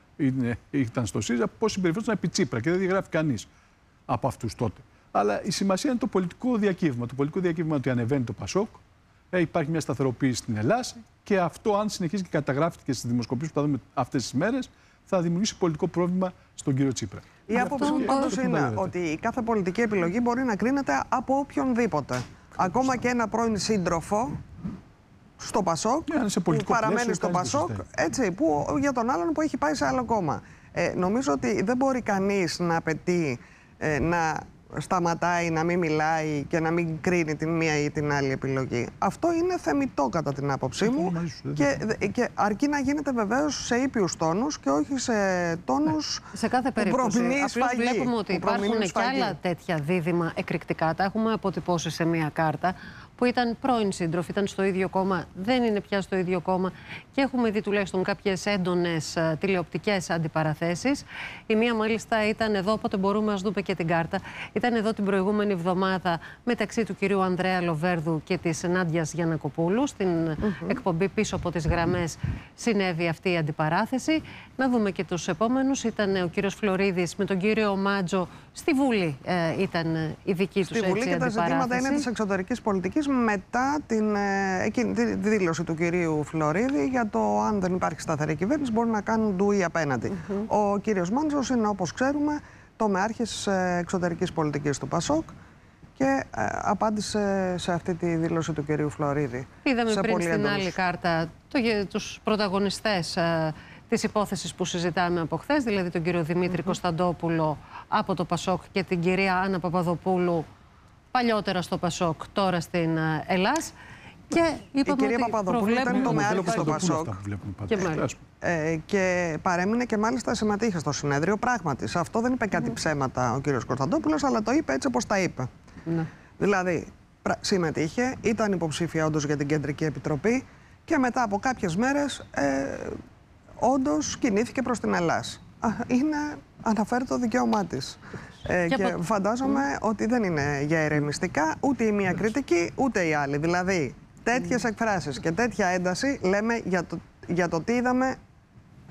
ήταν στο ΣΥΡΙΖΑ, πώς συμπεριφέρονταν επί Τσίπρα και δεν διαγράφει κανείς από αυτούς τότε. Αλλά η σημασία είναι το πολιτικό διακύβημα. Το πολιτικό διακύβημα ότι ανεβαίνει το ΠΑΣΟΚ, υπάρχει μια σταθεροποίηση στην Ελλάδα και αυτό, αν συνεχίσει και καταγράφεται και στις δημοσκοπήσεις που θα δούμε αυτές τις μέρες, θα δημιουργήσει πολιτικό πρόβλημα στον κύριο Τσίπρα. Η άποψη μου πάντως είναι ότι η κάθε πολιτική επιλογή μπορεί να κρίνεται από οποιονδήποτε. Ακόμα και ένα πρώην σύντροφο στο ΠΑΣΟΚ, που παραμένει στο ΠΑΣΟΚ, για τον άλλον που έχει πάει σε άλλο κόμμα. Νομίζω ότι δεν μπορεί κανείς να απαιτεί να σταματάει, να μην μιλάει και να μην κρίνει την μία ή την άλλη επιλογή. Αυτό είναι θεμιτό κατά την άποψή μου και αρκεί να γίνεται βεβαίως σε ήπιους τόνους και όχι σε τόνους σε κάθε περίπτωση. Απλώς βλέπουμε ότι υπάρχουν και άλλα τέτοια δίδυμα εκρηκτικά. Τα έχουμε αποτυπώσει σε μία κάρτα που ήταν πρώην σύντροφοι, ήταν στο ίδιο κόμμα, δεν είναι πια στο ίδιο κόμμα και έχουμε δει τουλάχιστον κάποιες έντονες τηλεοπτικές αντιπαραθέσεις. Η μία μάλιστα ήταν εδώ, οπότε μπορούμε να δούμε και την κάρτα. Ήταν εδώ την προηγούμενη εβδομάδα μεταξύ του κυρίου Ανδρέα Λοβέρδου και της Νάντιας Γιαννακοπούλου. Στην εκπομπή Πίσω από τις Γραμμές συνέβη αυτή η αντιπαράθεση. Να δούμε και τους επόμενους. Ήταν ο κύριος Φλωρίδης με τον κύριο Μάτζο. Στη Βουλή ήταν η δική τους αντιπαράθεση. Στη Βουλή και τα ζητήματα είναι της εξωτερικής πολιτικής μετά τη δήλωση του κυρίου Φλωρίδη για το αν δεν υπάρχει σταθερή κυβέρνηση μπορεί να κάνουν ντουί απέναντι. Ο κύριος Μάντζος είναι, όπως ξέρουμε, τομεάρχης εξωτερικής πολιτικής του ΠΑΣΟΚ και απάντησε σε αυτή τη δήλωση του κυρίου Φλωρίδη. Είδαμε πριν στην άλλη κάρτα τους πρωταγωνιστές της υπόθεσης που συζητάμε από χθες, δηλαδή τον κύριο Δημήτρη Κωνσταντόπουλο από το ΠΑΣΟΚ και την κυρία Άννα Παπαδοπούλου, παλιότερα στο ΠΑΣΟΚ, τώρα στην Ελλάς. Και η κυρία Παπαδοπούλου ήταν τομεάρχη στο ΠΑΣΟΚ και παρέμεινε και μάλιστα συμμετείχε στο συνέδριο. Πράγματι, σε αυτό δεν είπε κάτι ψέματα ο κύριος Κωνσταντόπουλος, αλλά το είπε έτσι όπως τα είπε. Δηλαδή, συμμετείχε, ήταν υποψήφια όντως για την Κεντρική Επιτροπή και μετά από κάποιες μέρες όντως κινήθηκε προς την Ελλάς. Αναφέρει το δικαίωμά της. Και φαντάζομαι ότι δεν είναι για ηρεμιστικά ούτε η μία κριτική ούτε η άλλη. Δηλαδή, τέτοιες εκφράσεις και τέτοια ένταση λέμε για το τι είδαμε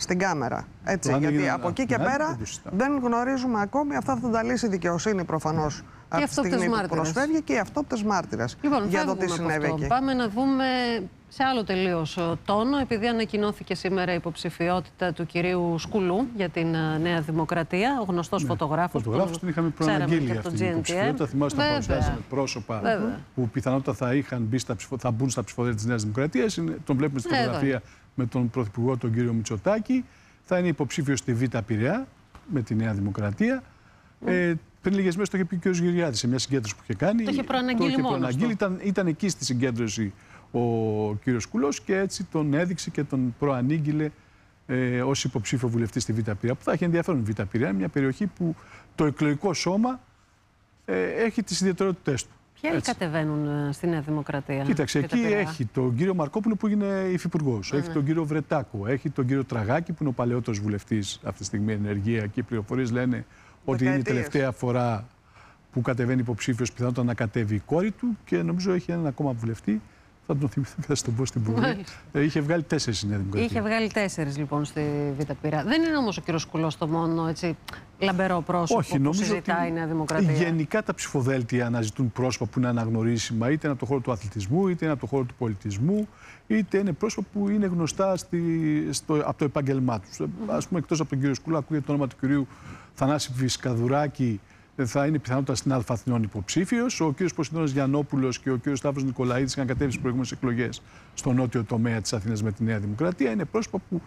στην κάμερα. Έτσι, γιατί από εκεί και πέρα δεν γνωρίζουμε ακόμη. Αυτά θα τα λύσει η δικαιοσύνη προφανώς από τη στιγμή που προσφεύγει και οι αυτόπτες μάρτυρες για το τι συνέβη εκεί. Πάμε να δούμε σε άλλο τελείως τόνο, επειδή ανακοινώθηκε σήμερα η υποψηφιότητα του κυρίου Σκουλού για την Νέα Δημοκρατία, ο γνωστός φωτογράφος. Φωτογράφος την είχαμε προαναγγείλει αυτή την υποψηφιότητα. Θυμάστε να παρουσιάσαμε πρόσωπα που πιθανότατα θα μπουν στα ψηφοδέλτια της Νέας Δημοκρατίας. Τον βλέπουμε στη φωτογραφία με τον Πρωθυπουργό, τον κύριο Μητσοτάκη. Θα είναι υποψήφιος στη Β' Πειραιά με τη Νέα Δημοκρατία. Πριν λίγες μέρες το είχε πει και ο κ. Γεωργιάδης σε μια συγκέντρωση που είχε κάνει. Το είχε προαναγγείλει. Ήταν εκεί στη συγκέντρωση ο κύριος Σκουλός και έτσι τον έδειξε και τον προανήγγειλε ως υποψήφιο βουλευτή στη Β' Πειραιά. Που θα έχει ενδιαφέρον η Β' Πειραιά, μια περιοχή που το εκλογικό σώμα έχει τις ιδιαιτερότητές του. Ποιοι κατεβαίνουν στη Νέα Δημοκρατία? Κοίταξε, εκεί έχει τον κύριο Μαρκόπουλο που είναι υφυπουργός, έχει τον κύριο Βρετάκο, έχει τον κύριο Τραγάκη που είναι ο παλαιότερος βουλευτής αυτή τη στιγμή ενεργεία και οι πληροφορίες λένε ότι είναι η τελευταία φορά που κατεβαίνει υποψήφιος, πιθανότατα να κατέβει η κόρη του και νομίζω έχει έναν ακόμα βουλευτή. Θα τον θυμηθώ και θα στον πω στην πορεία. Είχε βγάλει 4 στη Νέα Δημοκρατία. Είχε βγάλει 4 λοιπόν στη Β' Πειραιά. Δεν είναι όμως ο κύριος Σκουλός το μόνο έτσι, λαμπερό πρόσωπο που συζητάει η Νέα Δημοκρατία. Γενικά τα ψηφοδέλτια αναζητούν πρόσωπα που είναι αναγνωρίσιμα, είτε είναι από το χώρο του αθλητισμού, είτε είναι από το χώρο του πολιτισμού, είτε είναι πρόσωπα που είναι γνωστά από το επάγγελμά τους. Ας πούμε, εκτός από τον κύριο Σκουλό, ακούγεται το όνομα του κυρίου Θανάση Φισκαδουράκη. Θα είναι πιθανότατα στην Α' Αθηνών υποψήφιος. Ο κ. Ποσειδώνας Γιαννόπουλος και ο κ. Σταύρος Νικολαίδης είχαν κατέβει στις προηγούμενες εκλογές στο νότιο τομέα της Αθήνας με τη Νέα Δημοκρατία. Είναι πρόσωπα που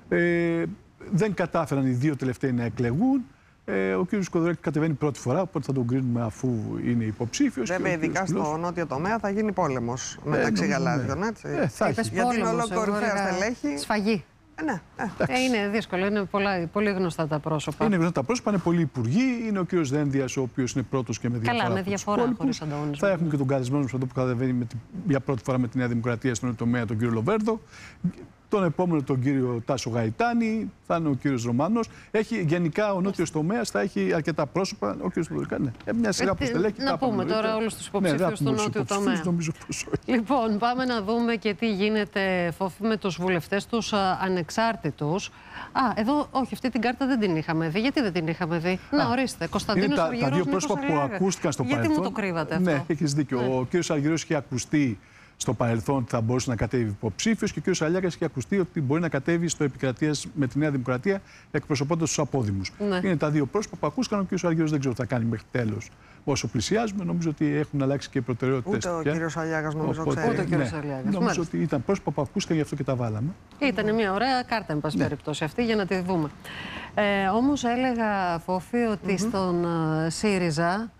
δεν κατάφεραν οι δύο τελευταίοι να εκλεγούν. Ο κ. Σκοδωράκη κατεβαίνει πρώτη φορά, οπότε θα τον κρίνουμε αφού είναι υποψήφιος. Βέβαια, ειδικά στο νότιο τομέα θα γίνει πόλεμος μεταξύ γαλάζιων. Γιατί είναι ολοκορυφαία στελέχη. Σφαγή. Είναι δύσκολο, είναι πολύ γνωστά τα πρόσωπα. Είναι γνωστά τα πρόσωπα, είναι πολλοί υπουργοί. Είναι ο κ. Δένδιας, ο οποίος είναι πρώτος και με διαφορά. Καλά, με διαφορά, χωρίς ανταγωνισμό. Θα έχουμε και τον καλεσμένο μας εδώ που κατεβαίνει για πρώτη φορά με τη Νέα Δημοκρατία στον τομέα, τον κ. Λοβέρδο. Τον επόμενο τον κύριο Τάσο Γαϊτάνη, θα είναι ο κύριος Ρωμάνος. Γενικά ο νότιος τομέας θα έχει αρκετά πρόσωπα. Ο κύριος Λοβέρδο, μια σειρά που στελέχη. Να πούμε τώρα όλους τους υποψήφιους του νότιου τομέα. Λοιπόν, πάμε να δούμε και τι γίνεται, Φόφη, με τους βουλευτές τους ανεξάρτητους. Εδώ, όχι, αυτή την κάρτα δεν την είχαμε δει. Γιατί δεν την είχαμε δει? Να, ορίστε. Κωνσταντίνος Αργυρός. Τα δύο πρόσωπα που ακούστηκαν στο παρελθόν. Γιατί μου το κρύβατε αυτό? Ναι, έχεις δίκιο. Ο κύριος Αργυρός είχε ακουστεί στο παρελθόν ότι θα μπορούσε να κατέβει υποψήφιος και ο κ. Αλιάκας είχε ακουστεί ότι μπορεί να κατέβει στο επικρατείας με τη Νέα Δημοκρατία εκπροσωπώντας τους απόδημους. Ναι. Είναι τα δύο πρόσωπα που ακούστηκαν. Ο κ. Αργυρός δεν ξέρω τι θα κάνει μέχρι τέλος. Όσο πλησιάζουμε, νομίζω ότι έχουν αλλάξει και οι προτεραιότητες. Ούτε ο κ. Αλιάκας νομίζω ξέρει. Ούτε ο κ. Αλιάκας. Νομίζω ότι ήταν πρόσωπα που ακούστηκαν, γι' αυτό και τα βάλαμε. Ήταν μια ωραία κάρτα, εν πάση περιπτώσει, αυτή για να τη δούμε. Όμως έλεγα, Φόφη, ότι στον ΣΥΡΙΖΑ.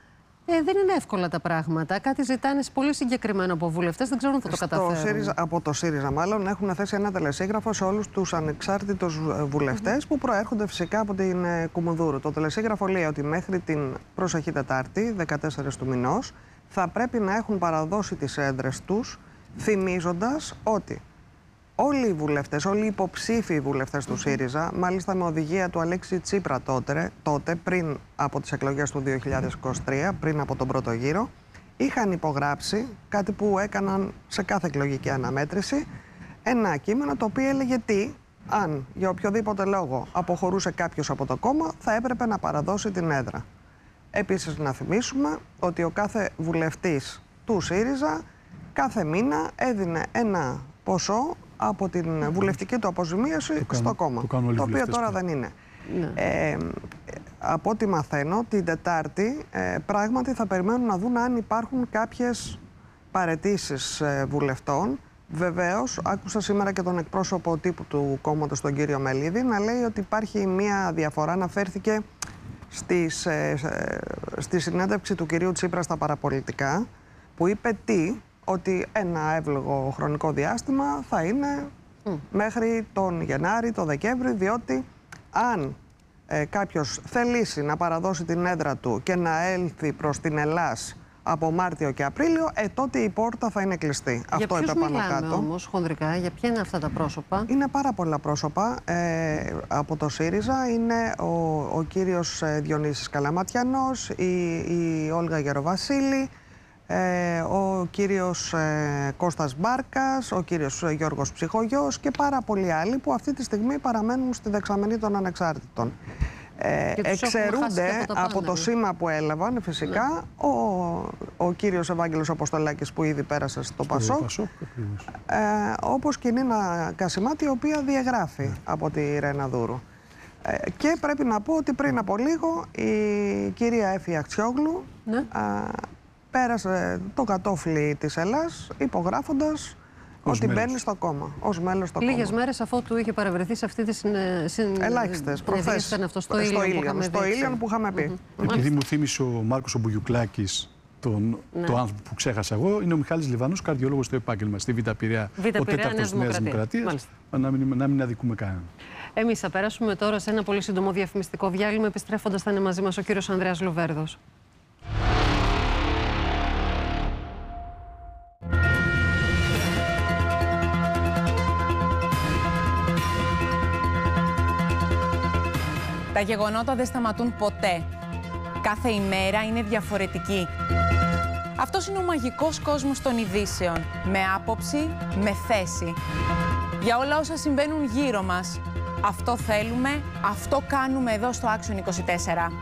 Δεν είναι εύκολα τα πράγματα. Κάτι ζητάνε πολύ συγκεκριμένο από βουλευτές. Δεν ξέρω αν θα το καταφέρουν. Από το ΣΥΡΙΖΑ, μάλλον, έχουν θέσει ένα τελεσίγραφο σε όλους τους ανεξάρτητους βουλευτές που προέρχονται φυσικά από την Κουμουνδούρου. Το τελεσίγραφο λέει ότι μέχρι την προσεχή Τετάρτη, 14 του μηνός, θα πρέπει να έχουν παραδώσει τις έδρες τους, θυμίζοντας ότι όλοι οι βουλευτές, όλοι οι υποψήφιοι βουλευτές του ΣΥΡΙΖΑ, μάλιστα με οδηγία του Αλέξη Τσίπρα τότε πριν από τις εκλογές του 2023, πριν από τον πρώτο γύρο, είχαν υπογράψει κάτι που έκαναν σε κάθε εκλογική αναμέτρηση, ένα κείμενο το οποίο έλεγε τι, αν για οποιοδήποτε λόγο αποχωρούσε κάποιος από το κόμμα, θα έπρεπε να παραδώσει την έδρα. Επίσης, να θυμίσουμε ότι ο κάθε βουλευτής του ΣΥΡΙΖΑ κάθε μήνα έδινε ένα ποσό από την βουλευτική του αποζημίωση στο κόμμα, το οποίο τώρα δεν είναι. Ναι. Από ό,τι μαθαίνω, την Τετάρτη πράγματι θα περιμένουν να δουν αν υπάρχουν κάποιες παραιτήσεις βουλευτών. Βεβαίως, άκουσα σήμερα και τον εκπρόσωπο τύπου του κόμματος, τον κύριο Μελίδη, να λέει ότι υπάρχει μία διαφορά, αναφέρθηκε στη συνέντευξη του κυρίου Τσίπρα στα παραπολιτικά, που είπε ότι ένα εύλογο χρονικό διάστημα θα είναι μέχρι τον Γενάρη, τον Δεκέμβρη, διότι αν κάποιος θελήσει να παραδώσει την έδρα του και να έλθει προς την Ελλάς από Μάρτιο και Απρίλιο, τότε η πόρτα θα είναι κλειστή. Αυτό είπε πάνω κάτω. Όμως, χονδρικά, για ποια είναι αυτά τα πρόσωπα? Είναι πάρα πολλά πρόσωπα από το ΣΥΡΙΖΑ. Είναι ο κύριος Διονύσης Καλαματιανός, η Όλγα Γεροβασίλη, ο κύριος Κώστας Μπάρκας, ο κύριος Γιώργος Ψυχογιός και πάρα πολλοί άλλοι που αυτή τη στιγμή παραμένουν στη δεξαμενή των ανεξάρτητων. Εξαιρούνται από το σήμα που έλαβαν φυσικά ο κύριος Ευάγγελος Αποστολάκης που ήδη πέρασε στο Πασόκ, όπως και η Νίνα Κασιμάτη, η οποία διαγράφει από τη Ρένα Δούρου. Και πρέπει να πω ότι πριν από λίγο η κυρία Έφη Αχτσιόγλου πέρασε το κατόφλι της Ελλάς υπογράφοντας ότι μπαίνει στο κόμμα, ως μέλος στο κόμμα. Λίγες μέρες αφού του είχε παρευρεθεί σε αυτή τη ελάχιστες προχθές. Στο Ήλιον που είχαμε πει. Επειδή μου θύμισε ο Μάρκος ο Μπουγιουκλάκης το άνθρωπο που ξέχασα εγώ, είναι ο Μιχάλης Λιβανός, καρδιόλογος στο επάγγελμα στη Β' Πειραιά, ο τέταρτος της Νέας Δημοκρατίας. Να μην αδικούμε κανέναν. Εμείς θα περάσουμε τώρα σε ένα πολύ σύντομο διαφημιστικό διάλειμμα. Επιστρέφοντας θα είναι μαζί μας ο κύριος Ανδρέας Λοβέρδος. Τα γεγονότα δεν σταματούν ποτέ. Κάθε ημέρα είναι διαφορετική. Αυτός είναι ο μαγικός κόσμος των ειδήσεων. Με άποψη, με θέση. Για όλα όσα συμβαίνουν γύρω μας. Αυτό θέλουμε, αυτό κάνουμε εδώ στο Action 24.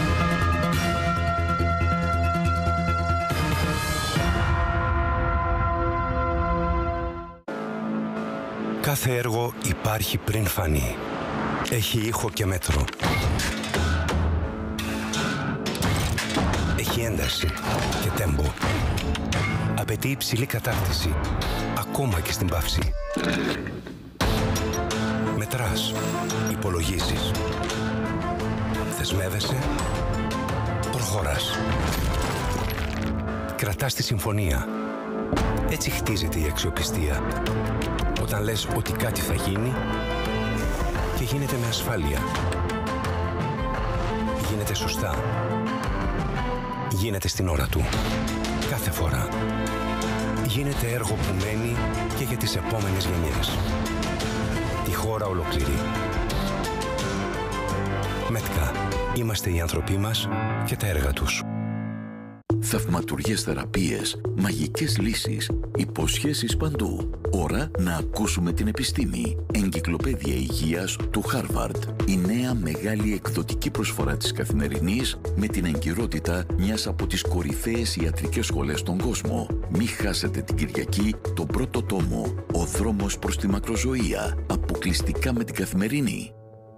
Κάθε έργο υπάρχει πριν φανεί. Έχει ήχο και μέτρο. Έχει ένταση και τέμπο. Απαιτεί υψηλή κατάρτιση, ακόμα και στην παύση. Μετράς, υπολογίζεις. Δεσμεύεσαι, προχωράς. Κρατάς τη συμφωνία. Έτσι χτίζεται η αξιοπιστία. Όταν λες ότι κάτι θα γίνει και γίνεται με ασφάλεια. Γίνεται σωστά. Γίνεται στην ώρα του. Κάθε φορά. Γίνεται έργο που μένει και για τις επόμενες γενιές. Τη χώρα ολοκληρεί. ΜΕΤΚΑ. Είμαστε οι άνθρωποι μας και τα έργα τους. Θαυματουργές θεραπείες, μαγικές λύσεις, υποσχέσεις παντού. Ώρα να ακούσουμε την επιστήμη. Εγκυκλοπαίδεια υγείας του Χάρβαρντ. Η νέα μεγάλη εκδοτική προσφορά της Καθημερινής με την εγκυρότητα μιας από τις κορυφαίες ιατρικές σχολές στον κόσμο. Μη χάσετε την Κυριακή τον πρώτο τόμο. Ο δρόμος προς τη μακροζωία. Αποκλειστικά με την Καθημερινή.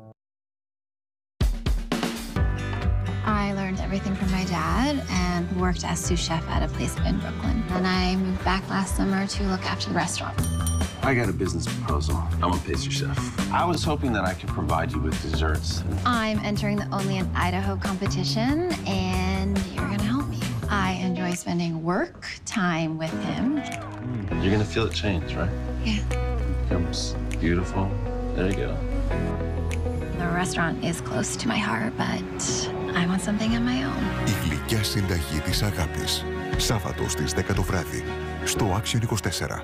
I learned everything from my dad and worked as sous chef at a place in Brooklyn. Then I moved back last summer to look after the restaurant. I got a business proposal. I'm a pastry chef. I was hoping that I could provide you with desserts. I'm entering the Only in Idaho competition and you're gonna help me. I enjoy spending work time with him. You're gonna feel it change, right? Yeah. Becomes beautiful. There you go. The restaurant is close to my heart, but I want something of my own. Η γλυκιά συνταγή της αγάπης. Σάββατο στις 10 το βράδυ. Στο Action 24.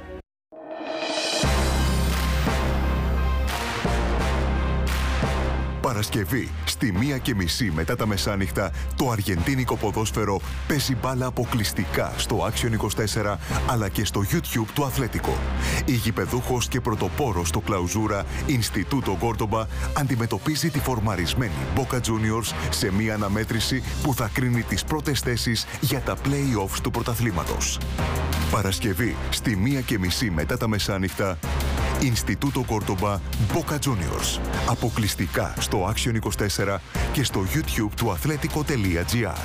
Παρασκευή, στη 1:30 μετά τα μεσάνυχτα, το αργεντίνικο ποδόσφαιρο παίζει μπάλα αποκλειστικά στο Action 24, αλλά και στο YouTube του Αθλέτικο. Η γηπεδούχος και πρωτοπόρος στο Κλαουζούρα Ινστιτούτο Κόρτομπα αντιμετωπίζει τη φορμαρισμένη Boca Juniors σε μια αναμέτρηση που θα κρίνει τις πρώτες θέσεις για τα play-offs του πρωταθλήματος. Παρασκευή, στη 1:30 μετά τα μεσάνυχτα, Ινστιτούτο Κόρτομπα Boca Juniors. Αποκλειστικά στο Action 24 και στο YouTube του αθλέτικο.gr.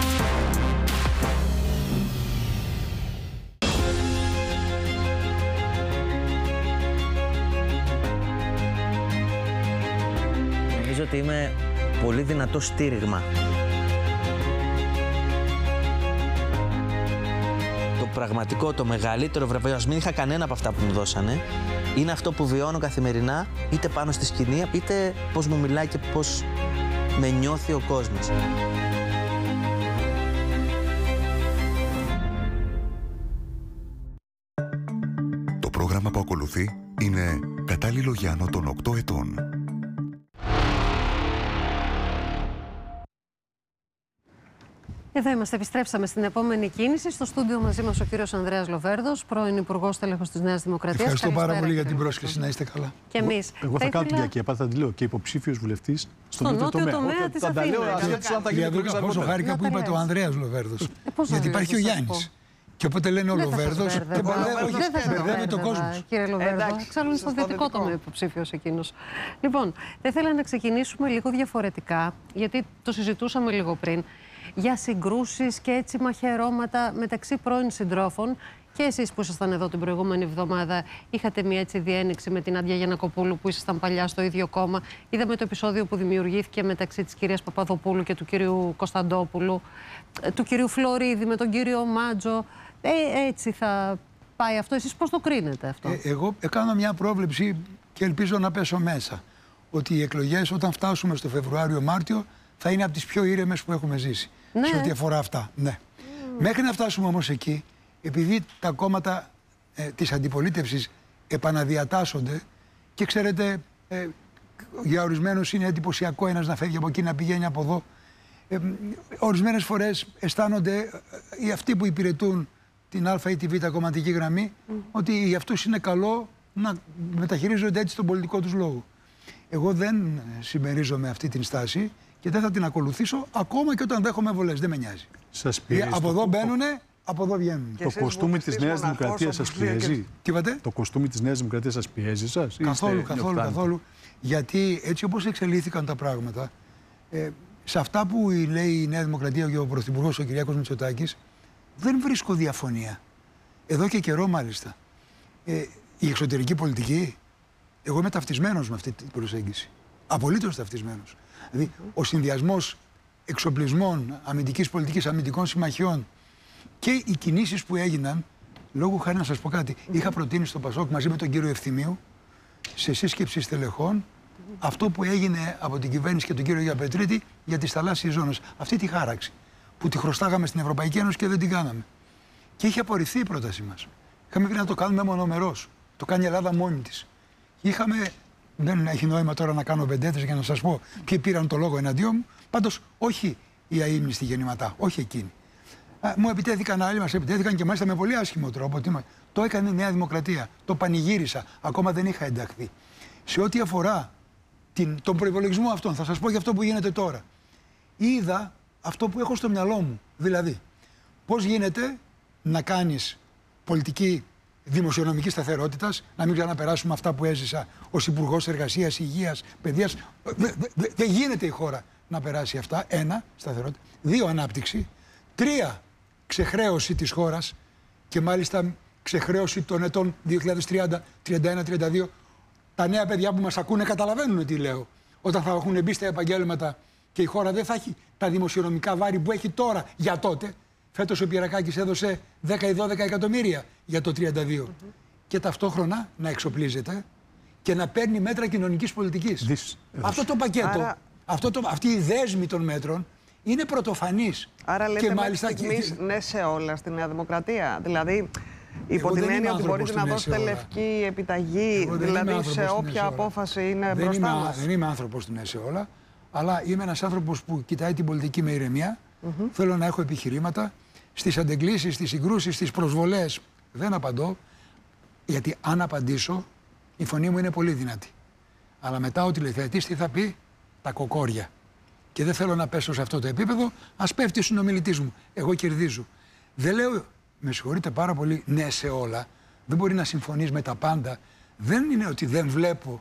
Νομίζω ότι είμαι πολύ δυνατό στήριγμα. Το πραγματικό, το μεγαλύτερο βραβείο, ας μην είχα κανένα από αυτά που μου δώσανε, είναι αυτό που βιώνω καθημερινά, είτε πάνω στη σκηνή, είτε πώς μου μιλάει και πώς με νιώθει ο κόσμος. Το πρόγραμμα που ακολουθεί είναι κατάλληλο για άνω των 8 ετών. Εδώ είμαστε, επιστρέψαμε στην επόμενη κίνηση. Στο στούντιο μαζί μας ο κύριος Ανδρέας Λοβέρδος, πρώην Υπουργός Τέλεχος της Νέας Δημοκρατίας. Ευχαριστώ πάρα πολύ για την πρόσκληση, να είστε καλά. Και εμείς. Εγώ θα κάνω την διακέπα, θα τη λέω και υποψήφιος βουλευτής στον νότιο τομέα της Αθήνας. Κυρία Δούκα, πόσο χάρηκα που είπατε ο Ανδρέας Λοβέρδος. Γιατί υπάρχει ο Γιάννης. Και όποτε λένε ο Λοβέρδος, και μπερδεύει τον κόσμο. Κύριε Λοβέρδο, εξάλλου είναι στο δυτικό τομέα υποψήφιος εκείνος. Λοιπόν, θα ήθελα να ξεκινήσουμε λίγο διαφορετικά, γιατί το συζητούσαμε λίγο πριν, για συγκρούσεις και έτσι μαχαιρώματα μεταξύ πρώην συντρόφων. Και εσείς που ήσασταν εδώ την προηγούμενη εβδομάδα, είχατε μια έτσι διένεξη με την Άντια Γιαννακοπούλου, που ήσασταν παλιά στο ίδιο κόμμα. Είδαμε το επεισόδιο που δημιουργήθηκε μεταξύ της κυρίας Παπαδοπούλου και του κυρίου Κωνσταντόπουλου, του κυρίου Φλωρίδη με τον κύριο Μάτζο. Έτσι θα πάει αυτό. Εσείς πώς το κρίνετε αυτό? Εγώ κάνω μια πρόβλεψη και ελπίζω να πέσω μέσα. Ότι οι εκλογές, όταν φτάσουμε στο Φεβρουάριο-Μάρτιο, θα είναι από τις πιο ήρεμες που έχουμε ζήσει. Ναι. Σε ό,τι αφορά αυτά. Ναι. Μέχρι να φτάσουμε όμως εκεί, επειδή τα κόμματα της αντιπολίτευσης επαναδιατάσσονται και ξέρετε, για ορισμένους είναι εντυπωσιακό ένας να φεύγει από εκεί, να πηγαίνει από εδώ. Ορισμένες φορές αισθάνονται οι αυτοί που υπηρετούν την Α ή τη Β κομματική γραμμή ότι για αυτούς είναι καλό να μεταχειρίζονται έτσι τον πολιτικό τους λόγο. Εγώ δεν συμμερίζομαι αυτή την στάση και δεν θα την ακολουθήσω ακόμα και όταν δέχομαι βολές. Δεν με νοιάζει. Από εδώ μπαίνουνε, από εδώ βγαίνουν. Το κοστούμι της Νέας Δημοκρατίας σας πιέζει? Τι είπατε? Το κοστούμι της Νέας Δημοκρατίας σας πιέζει σας? Καθόλου. Γιατί έτσι όπως εξελίχθηκαν τα πράγματα, σε αυτά που λέει η Νέα Δημοκρατία και ο Πρωθυπουργός ο Κυριάκος Μητσοτάκης, δεν βρίσκω διαφωνία. Εδώ και καιρό μάλιστα. Η εξωτερική πολιτική, εγώ είμαι ταυτισμένος με αυτή την προσέγγιση. Απολύτως ταυτισμένος. Δηλαδή, ο συνδυασμός εξοπλισμών, αμυντικής πολιτικής, αμυντικών συμμαχιών και οι κινήσεις που έγιναν, λόγω χάρη να σας πω κάτι, είχα προτείνει στο Πασόκ μαζί με τον κύριο Ευθυμίου, σε σύσκεψη στελεχών, αυτό που έγινε από την κυβέρνηση και τον κύριο Γιαπετρίτη για τις θαλάσσιες ζώνες. Αυτή τη χάραξη που τη χρωστάγαμε στην Ευρωπαϊκή Ένωση και δεν την κάναμε. Και είχε απορριφθεί η πρότασή μας. Είχαμε πει να το κάνουμε μονομερός. Το κάνει η Ελλάδα μόνη της. Δεν έχει νόημα τώρα να κάνω βεντέτες για να σας πω ποιοι πήραν το λόγο εναντίον μου. Πάντως, όχι οι αείμνηστοι γεννηματά, όχι εκείνοι. Μου επιτέθηκαν άλλοι, μας επιτέθηκαν και μάλιστα με πολύ άσχημο τρόπο. Το έκανε η Νέα Δημοκρατία. Το πανηγύρισα. Ακόμα δεν είχα ενταχθεί. Σε ό,τι αφορά τον προϋπολογισμό αυτόν, θα σας πω για αυτό που γίνεται τώρα. Είδα αυτό που έχω στο μυαλό μου. Δηλαδή, πώς γίνεται να κάνεις πολιτική δημοσιονομικής σταθερότητας, να μην ξαναπεράσουμε αυτά που έζησα ως Υπουργός Εργασίας, Υγείας, Παιδείας. Δεν γίνεται η χώρα να περάσει αυτά. 1, σταθερότητα. 2, ανάπτυξη. 3, ξεχρέωση της χώρας και μάλιστα ξεχρέωση των ετών 2030, 31, 32. Τα νέα παιδιά που μας ακούνε καταλαβαίνουν τι λέω. Όταν θα έχουν μπει στα επαγγέλματα και η χώρα δεν θα έχει τα δημοσιονομικά βάρη που έχει τώρα για τότε. Φέτος ο Πιερακάκης έδωσε 10 ή 12 εκατομμύρια για το 32. Και ταυτόχρονα να εξοπλίζεται και να παίρνει μέτρα κοινωνικής πολιτικής. Αυτό το πακέτο, αυτή η δέσμη των μέτρων είναι πρωτοφανής. Άρα λέτε μέχρι στιγμής ναι σε όλα στη Νέα Δημοκρατία. Δηλαδή, υπό την έννοια ότι μπορείτε να δώσετε λευκή επιταγή, δηλαδή σε όποια απόφαση είναι μπροστά μας. Δεν είμαι άνθρωπος του ναι σε όλα, αλλά είμαι ένας άνθρωπος που κοιτάει την πολιτική με ηρεμία. Θέλω να έχω επιχειρήματα. Στις αντεγκλήσεις, στις συγκρούσεις, στις προσβολές δεν απαντώ, γιατί αν απαντήσω η φωνή μου είναι πολύ δυνατή. Αλλά μετά ο τηλεθεατής τι θα πει? Τα κοκόρια. Και δεν θέλω να πέσω σε αυτό το επίπεδο. Ας πέφτει ο συνομιλητής μου. Εγώ κερδίζω. Δεν λέω, με συγχωρείτε πάρα πολύ, ναι σε όλα. Δεν μπορεί να συμφωνείς με τα πάντα. Δεν είναι ότι δεν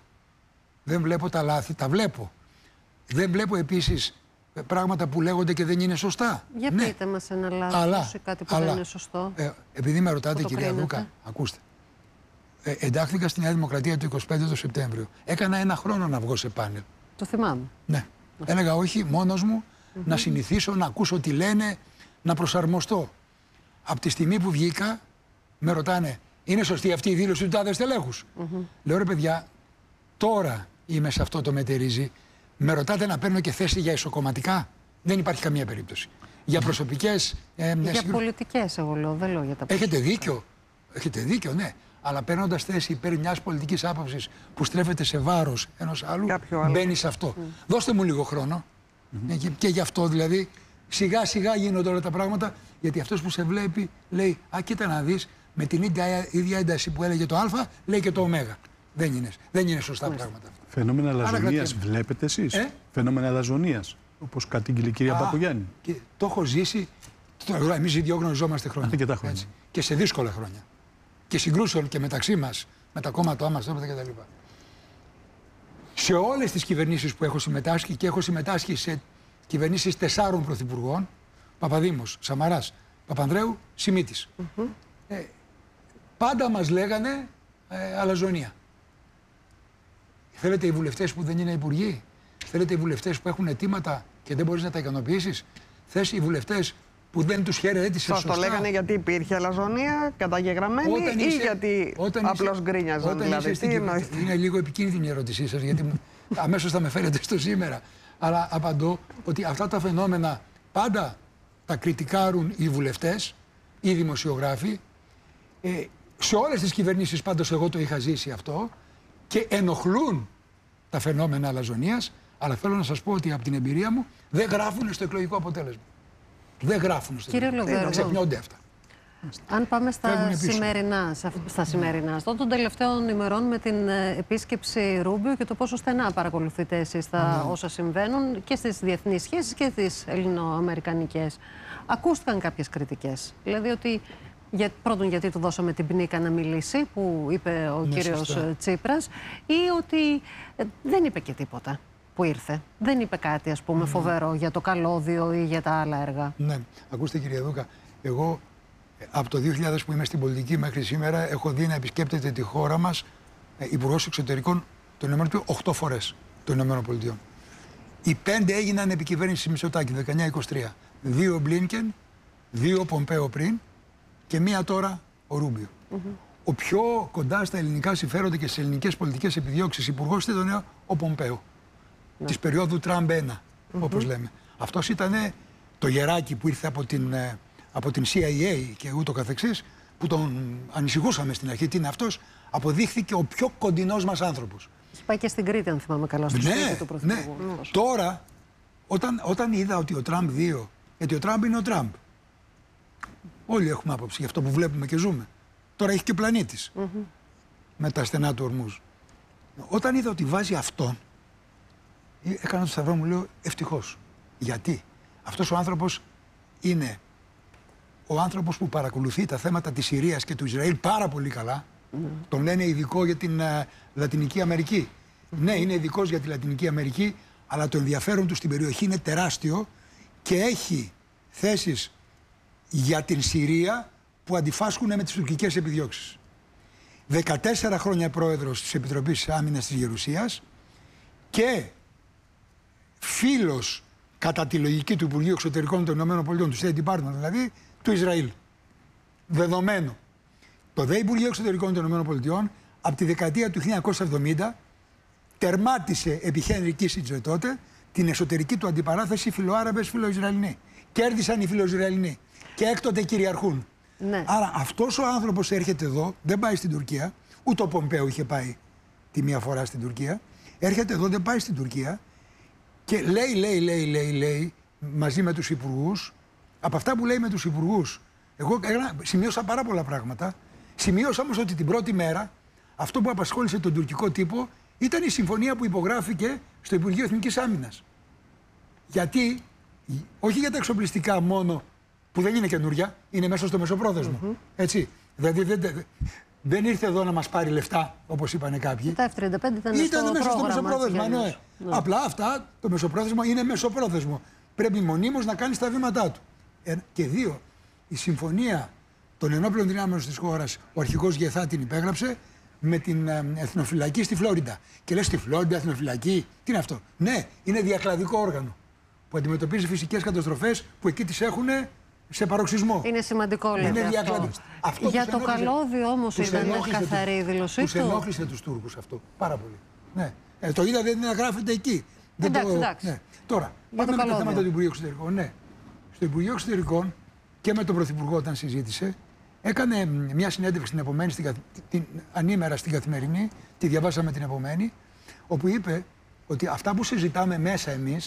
βλέπω τα λάθη, τα βλέπω. Δεν βλέπω επίσης πράγματα που λέγονται και δεν είναι σωστά. Για πείτε μας ένα λάθος ή κάτι που δεν είναι σωστό. Επειδή με ρωτάτε, κυρία Δούκα, ακούστε. Εντάχθηκα στη Νέα Δημοκρατία το 25 το Σεπτέμβριο. Έκανα 1 χρόνο να βγω σε πάνελ. Το θυμάμαι. Ναι. Έλεγα όχι, μόνος μου, να συνηθίσω, να ακούσω τι λένε, να προσαρμοστώ. Από τη στιγμή που βγήκα, με ρωτάνε, είναι σωστή αυτή η δήλωση του τάδε στελέχους? Λέω, ρε παιδιά, τώρα είμαι σε αυτό το μετερίζει. Με ρωτάτε να παίρνω και θέση για ισοκομματικά? Δεν υπάρχει καμία περίπτωση. Για προσωπικές... για πολιτικές εγώ λέω, δεν λέω για τα προσωπικά. Έχετε δίκιο, ναι. Αλλά παίρνοντας θέση υπέρ μιας πολιτικής άποψης που στρέφεται σε βάρος ενός άλλου, μπαίνει σε αυτό. Δώστε μου λίγο χρόνο. Και γι' αυτό δηλαδή Σιγά σιγά γίνονται όλα τα πράγματα, γιατί αυτός που σε βλέπει λέει «Α, κοίτα να δεις, με την ίδια ένταση που έλεγε το Α, λέει και το Ω». Δεν είναι σωστά πράγματα αυτά. Φαινόμενα αλαζονίας βλέπετε εσείς? Φαινόμενα αλαζονίας, όπως κατήγγειλε η κυρία Μπακογιάννη. Το έχω ζήσει. Εμείς οι δυο γνωριζόμαστε χρόνια. Και σε δύσκολα χρόνια. Και συγκρούσεων και μεταξύ μας, με τα κόμματά μας κτλ. Σε όλες τις κυβερνήσεις που έχω συμμετάσχει, και έχω συμμετάσχει σε κυβερνήσεις 4 πρωθυπουργών, Παπαδήμος, Σαμαράς, Παπανδρέου, Σιμίτης. Πάντα μας λέγανε αλαζονία. Θέλετε οι βουλευτές που δεν είναι υπουργοί? Θέλετε οι βουλευτές που έχουν αιτήματα και δεν μπορείς να τα ικανοποιήσεις? Θες οι βουλευτές που δεν τους χαιρέτησες σωστά? Σας το λέγανε γιατί υπήρχε αλαζονία καταγεγραμμένη ή γιατί απλώς γκρίνιαζαν? Δηλαδή, είναι λίγο επικίνδυνη η ερώτησή σας, γιατί αμέσως θα με φέρετε στο σήμερα. Αλλά απαντώ ότι αυτά τα φαινόμενα πάντα τα κριτικάρουν οι βουλευτές, οι δημοσιογράφοι. Σε όλες τις κυβερνήσεις πάντως εγώ το είχα ζήσει αυτό και ενοχλούν τα φαινόμενα αλαζονίας, αλλά θέλω να σας πω ότι από την εμπειρία μου δεν γράφουν στο εκλογικό αποτέλεσμα. Δεν γράφουν στο εκλογικό αποτέλεσμα. Ξεχνιόνται αυτά. Αν πάμε στα σημερινά, αυτό των τελευταίων ημερών με την επίσκεψη Ρούμπιο και το πόσο στενά παρακολουθείτε εσείς τα όσα συμβαίνουν και στις διεθνείς σχέσεις και στις ελληνοαμερικανικές, ακούστηκαν κάποιες κριτικές. Δηλαδή ότι πρώτον γιατί του δώσαμε την πνίκα να μιλήσει, που είπε ο κύριος Τσίπρας, ή ότι δεν είπε και τίποτα που ήρθε. Δεν είπε κάτι, ας πούμε, φοβερό για το καλώδιο ή για τα άλλα έργα. Ναι, ακούστε κύριε Δούκα, εγώ από το 2000 που είμαι στην πολιτική μέχρι σήμερα έχω δει να επισκέπτεται τη χώρα μας υπουργός εξωτερικών των ΗΠΑ 8 φορές των ΗΠΑ. Οι 5 έγιναν επικυβέρνηση Μητσοτάκη, 19-23. 2 Μπλίνκεν, 2 Πομπέο πριν και 1 τώρα ο Ρούμπιο. Ο πιο κοντά στα ελληνικά συμφέροντα και στις ελληνικές πολιτικές επιδιώξεις υπουργός ήταν ο Πομπέο. Της περίοδου Τραμπ 1, όπως λέμε. Αυτός ήταν το γεράκι που ήρθε από την CIA και ούτω καθεξής, που τον ανησυχούσαμε στην αρχή. Τι είναι αυτός? Αποδείχθηκε ο πιο κοντινός μας άνθρωπος. Έχει πάει και στην Κρήτη, αν θυμάμαι καλά, στο σπίτι του Πρωθυπουργού. Ναι. Τώρα, όταν είδα ότι ο Τραμπ 2, γιατί ο Τραμπ είναι ο Τραμπ. Όλοι έχουμε άποψη για αυτό που βλέπουμε και ζούμε. Τώρα έχει και πλανήτης. Με τα στενά του ορμούς. Όταν είδα ότι βάζει αυτόν, έκανα το σταυρό μου, λέω ευτυχώς. Γιατί? Αυτός ο άνθρωπος είναι ο άνθρωπος που παρακολουθεί τα θέματα της Συρίας και του Ισραήλ πάρα πολύ καλά. Τον λένε ειδικό για την Λατινική Αμερική. Ναι, είναι ειδικός για τη Λατινική Αμερική, αλλά το ενδιαφέρον του στην περιοχή είναι τεράστιο και έχει θέσεις για την Συρία που αντιφάσκουν με τις τουρκικές επιδιώξεις. 14 χρόνια πρόεδρος της Επιτροπής Άμυνας της Γερουσίας και φίλος κατά τη λογική του Υπουργείου Εξωτερικών των ΗΠΑ, του State Department δηλαδή, του Ισραήλ. Δεδομένο. Το ΔΕ Υπουργείο Εξωτερικών των ΗΠΑ από τη δεκαετία του 1970 τερμάτισε επί Χένρι Κίσιντζερ τότε την εσωτερική του αντιπαράθεση φιλοάραβες φιλοϊσραηλινοί. Κέρδισαν οι φιλοϊσραηλινοί και έκτοτε κυριαρχούν. Ναι. Άρα αυτός ο άνθρωπος έρχεται εδώ, δεν πάει στην Τουρκία, ούτε ο Πομπέο είχε πάει τη μία φορά στην Τουρκία, έρχεται εδώ, δεν πάει στην Τουρκία και λέει μαζί με τους υπουργούς. Από αυτά που λέει με τους υπουργούς, εγώ σημείωσα πάρα πολλά πράγματα. Σημείωσα όμως ότι την πρώτη μέρα αυτό που απασχόλησε τον τουρκικό τύπο ήταν η συμφωνία που υπογράφηκε στο Υπουργείο Εθνικής Άμυνας. Γιατί, όχι για τα εξοπλιστικά μόνο, που δεν είναι καινούρια, είναι μέσα στο μεσοπρόθεσμο. Έτσι. Δηλαδή δεν ήρθε εδώ να μας πάρει λεφτά, όπως είπανε κάποιοι. Τα F-35 ήταν μέσα στο μεσοπρόθεσμο. Ναι. Απλά αυτά, το μεσοπρόθεσμο είναι μεσοπρόθεσμο. Πρέπει μονίμως να κάνει τα βήματά του. Και 2, η συμφωνία των ενόπλων δυνάμεων της χώρας, ο αρχηγός Γεθά την υπέγραψε με την εθνοφυλακή στη Φλόριντα. Και λες στη Φλόριντα εθνοφυλακή, τι είναι αυτό? Ναι, είναι διακλαδικό όργανο που αντιμετωπίζει φυσικές καταστροφές που εκεί τις έχουν σε παροξισμό. Είναι σημαντικό, λέτε. Είναι διακλαδικό. Αυτό για το καλώδιο όμως ήταν καθαρή η δήλωσή του. Τους ενόχλησε τους Τούρκους αυτό πάρα πολύ. Ναι. Το είδατε να γράφεται εκεί. Εντάξει. Ναι. Τώρα, πάμε με τα θέματα του Υπουργείου Εξωτερικών. Ναι. Στο Υπουργείο Εξωτερικών και με τον Πρωθυπουργό όταν συζήτησε, έκανε μια συνέντευξη την επομένη, ανήμερα στην Καθημερινή, τη διαβάσαμε την επομένη, όπου είπε ότι αυτά που συζητάμε μέσα εμείς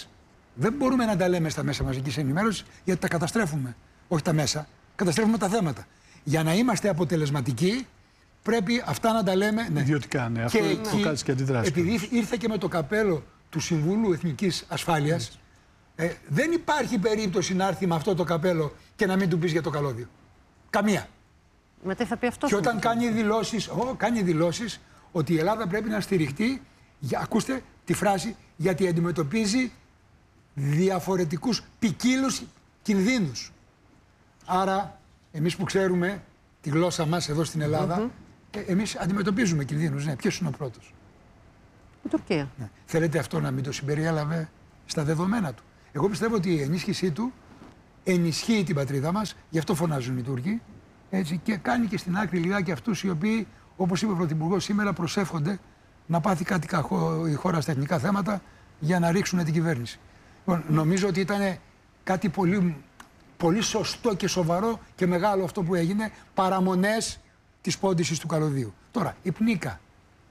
Δεν μπορούμε να τα λέμε στα μέσα μαζικής ενημέρωσης, γιατί τα καταστρέφουμε. Όχι τα μέσα, καταστρέφουμε τα θέματα. Για να είμαστε αποτελεσματικοί, πρέπει αυτά να τα λέμε. Ναι. Ιδιωτικά, ναι. Αυτό προκάλεσε και αντιδράσεις. Επειδή ήρθε και με το καπέλο του Συμβούλου Εθνικής Ασφάλειας, δεν υπάρχει περίπτωση να έρθει με αυτό το καπέλο και να μην του πεις για το καλώδιο. Καμία. Μα τι θα πει αυτό? Και όταν κάνει δηλώσεις ότι η Ελλάδα πρέπει να στηριχτεί, ακούστε τη φράση, γιατί αντιμετωπίζει διαφορετικούς ποικίλους κινδύνους. Άρα, εμείς που ξέρουμε τη γλώσσα μας εδώ στην Ελλάδα, εμείς αντιμετωπίζουμε κινδύνους. Ναι, ποιος είναι ο πρώτος? Η Τουρκία. Ναι. Θέλετε αυτό να μην το συμπεριέλαβε στα δεδομένα του? Εγώ πιστεύω ότι η ενίσχυσή του ενισχύει την πατρίδα μας, γι' αυτό φωνάζουν οι Τούρκοι, έτσι, και κάνει και στην άκρη λιγάκι αυτούς οι οποίοι, όπως είπε ο Πρωθυπουργός σήμερα, προσεύχονται να πάθει κάτι κακό η χώρα στα εθνικά θέματα για να ρίξουν την κυβέρνηση. Λοιπόν, νομίζω ότι ήταν κάτι πολύ, πολύ σωστό και σοβαρό και μεγάλο αυτό που έγινε, παραμονές της πόντισης του καλωδίου. Τώρα, η Πνίκα.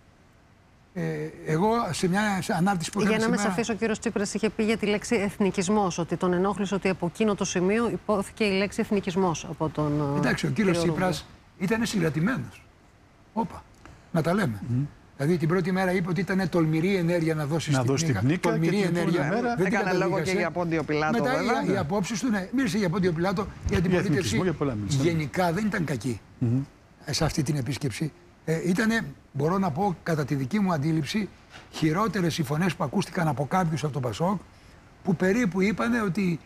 Εγώ σε μια ανάρτηση που έκανα σήμερα... Για να με σαφής, ο κύριος Τσίπρας είχε πει για τη λέξη εθνικισμός, ότι τον ενόχλησε ότι από εκείνο το σημείο υπόθηκε η λέξη εθνικισμός από τον... Εντάξει, ο κύριος Τσίπρας ήταν συγκρατημένος. Όπα, να τα λέμε. Δηλαδή την πρώτη μέρα είπε ότι ήταν τολμηρή ενέργεια να δώσει στην Πνίκα. Τολμηρή ενέργεια. Δεν έκανε λόγο και για Πόντιο Πιλάτο. Μετά οι απόψεις του, ναι, μίλησε για Πόντιο Πιλάτο, για την πολίτευση. Γενικά δεν ήταν κακή σε αυτή την επίσκεψη. Ήτανε, μπορώ να πω, κατά τη δική μου αντίληψη, χειρότερες οι φωνές που ακούστηκαν από κάποιους από το Πασόκ, που περίπου είπανε ότι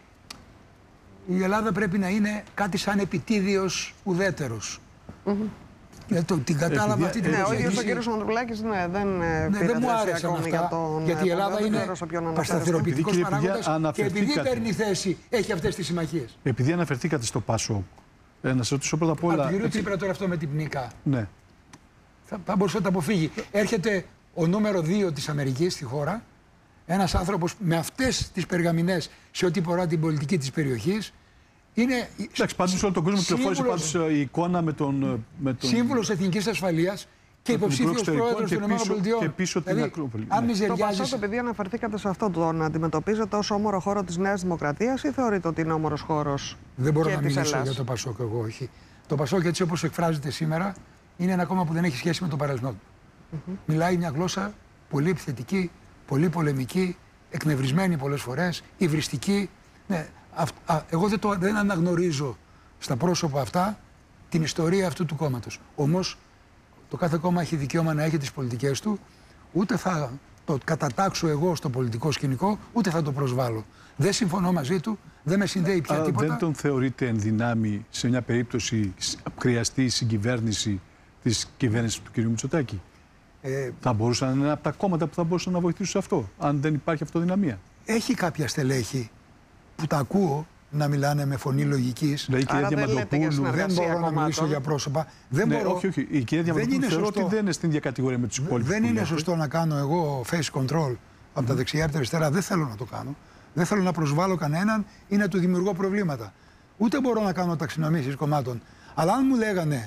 η Ελλάδα πρέπει να είναι κάτι σαν επιτίδιος ουδέτερος. Την κατάλαβα αυτή την ναι, ο ίδιος ο κύριος Ανδρουλάκης δεν μου άρεσαν αυτά, γιατί η Ελλάδα είναι παρασταθεροποιητικός παράγοντας και επειδή παίρνει θέση έχει αυτές τις συμμαχίες. Επειδή αναφερθήκατε στο Πασόκ, να σας ρωτήσω πρώτα απ' όλα... Από τον κύριο Τσίπρα τώρα αυτό με την Πνίκα. Ναι. Θα μπορούσε να τα αποφύγει. Έρχεται ο νούμερο 2 της Αμερικής στη χώρα, ένας άνθρωπος με αυτές τις περγαμηνές σε ό,τι αφορά την πολιτική της περιοχής. Είναι. Εντάξει, πάντως σε όλο τον κόσμο κυκλοφόρησε πάντως η εικόνα με τον. Σύμβουλος Εθνικής Ασφαλείας και υποψήφιος πρόεδρος των ΗΠΑ. Και πίσω την Ακρόπολη. Αν το Πασόκ, επειδή αναφερθήκατε σε αυτό, τον αντιμετωπίζετε ως όμορο χώρο της Νέας Δημοκρατίας ή θεωρείτε ότι είναι όμορος χώρος? Δεν μπορώ να μιλήσω για το Πασόκ, εγώ όχι. Το Πασόκ, έτσι όπως εκφράζεται σήμερα, είναι ένα κόμμα που δεν έχει σχέση με το παρελθόν του. Μιλάει μια γλώσσα πολύ επιθετική, πολύ πολεμική, εκνευρισμένη πολλές φορές, υβριστική. Ναι, εγώ δεν αναγνωρίζω στα πρόσωπα αυτά την ιστορία αυτού του κόμματος. Όμως το κάθε κόμμα έχει δικαίωμα να έχει τις πολιτικές του, ούτε θα το κατατάξω εγώ στο πολιτικό σκηνικό, ούτε θα το προσβάλλω. Δεν συμφωνώ μαζί του, δεν με συνδέει πια τίποτα. Δεν τον θεωρείτε εν δυνάμει σε μια περίπτωση χρειαστεί η συγκυβέρνηση της κυβέρνησης του κ. Μητσοτάκη? Θα μπορούσαν να είναι από τα κόμματα που θα μπορούσαν να βοηθήσουν σε αυτό, αν δεν υπάρχει αυτοδυναμία. Έχει κάποια στελέχη που τα ακούω να μιλάνε με φωνή λογικής. Δηλαδή, άρα δεν μπορώ να μιλήσω για πρόσωπα. Δεν μπορώ. Όχι. Η κυρία Διαμαντοπούλου θεωρώ ότι δεν είναι στην ίδια κατηγορία με τους υπόλοιπους. Δεν είναι σωστό να κάνω εγώ face control από τα δεξιά από τα αριστερά. Δεν θέλω να το κάνω. Δεν θέλω να προσβάλλω κανέναν ή να του δημιουργώ προβλήματα. Ούτε μπορώ να κάνω ταξινομήσεις κομμάτων. Αλλά αν μου λέγανε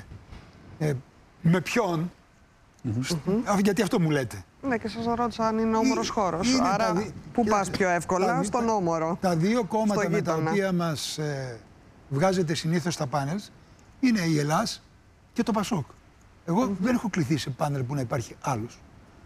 με ποιον, γιατί αυτό μου λέτε. Ναι, και σας ρώτησα αν είναι όμορος χώρος. Άρα, πού πας πιο εύκολα? Στον όμορο. Τα δύο κόμματα με τα οποία μας βγάζετε συνήθως στα πάνελ είναι η Ελλάς και το Πασόκ. Εγώ δεν έχω κληθεί σε πάνελ που να υπάρχει άλλος.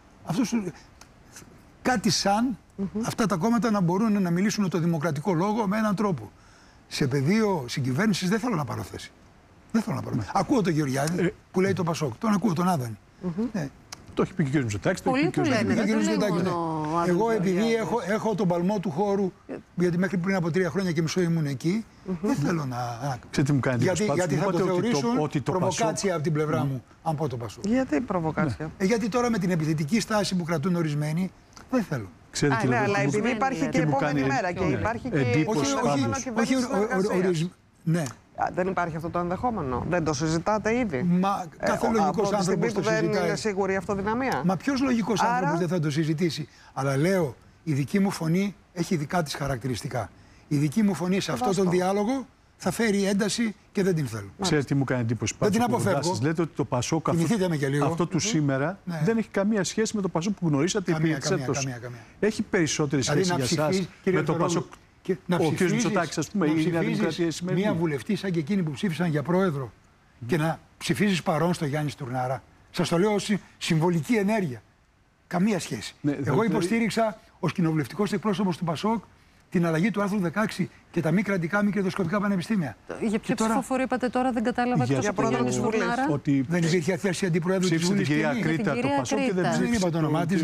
Κάτι σαν αυτά τα κόμματα να μπορούν να μιλήσουν το δημοκρατικό λόγο με έναν τρόπο. Σε πεδίο συγκυβέρνησης δεν θέλω να πάρω θέση. Δεν θέλω να πάρω. Ακούω τον Γεωργιάδη που λέει το Πασόκ. Τον ακούω τον Άδωνη. Το έχει πει και ο κ. Μητσοτάκης. Πολλοί του λένε, δεν το λέει μόνο. Εγώ επειδή έχω τον παλμό του χώρου, γιατί μέχρι πριν από 3 χρόνια και μισό ήμουν εκεί, δεν θέλω να... Ξέρετε τι μου κάνει γιατί θα το θεωρήσουν προβοκάτσια από την πλευρά μου, αν πω το Πασόκ. Γιατί προβοκάτσια? Γιατί τώρα με την επιθετική στάση που κρατούν ορισμένοι, δεν θέλω. Ναι, αλλά επειδή υπάρχει και η επόμενη μέρα και υπάρχει και η επόμενη κυβέρνηση. Ναι. Δεν υπάρχει αυτό το ενδεχόμενο? Δεν το συζητάτε ήδη? Μα κάθε λογικός άνθρωπος το συζητάει. Δεν είναι σίγουρη η αυτοδυναμία. Μα ποιος λογικός άνθρωπος δεν θα το συζητήσει? Αλλά λέω, η δική μου φωνή έχει δικά της χαρακτηριστικά. Η δική μου φωνή σε αυτόν τον διάλογο θα φέρει ένταση και δεν την θέλω. Ξέρετε τι μου κάνει εντύπωση? Δεν την αποφεύγω. Λέτε ότι το Πασόκ αυτό του σήμερα δεν έχει καμία σχέση με το Πασόκ που γνωρίσατε επί εξέτος. Έχει περισσότερη σχέση για εσάς με το Πασόκ? Ο κ. Μητσοτάκης, ας πούμε, η Νέα Δημοκρατία η σημερινή. Μία βουλευτή σαν και εκείνη που ψήφισαν για πρόεδρο και να ψηφίζεις παρόν στο Γιάννη Στουρνάρα. Σας το λέω ως συμβολική ενέργεια. Καμία σχέση. Εγώ υποστήριξα ως κοινοβουλευτικός εκπρόσωπος του Πασόκ την αλλαγή του άρθρου 16 και τα μη κρατικά, μη κερδοσκοπικά πανεπιστήμια. Για ποια ψηφοφορία είπατε τώρα, δεν κατάλαβα εκτός από τον Γιάννη Στουρνάρα. Ότι δεν υπήρχε θέση αντιπροέδρου της Βουλής. Ψήφισε την κυρία Κρήτα το Πασόκ και δεν είπα το όνομά της.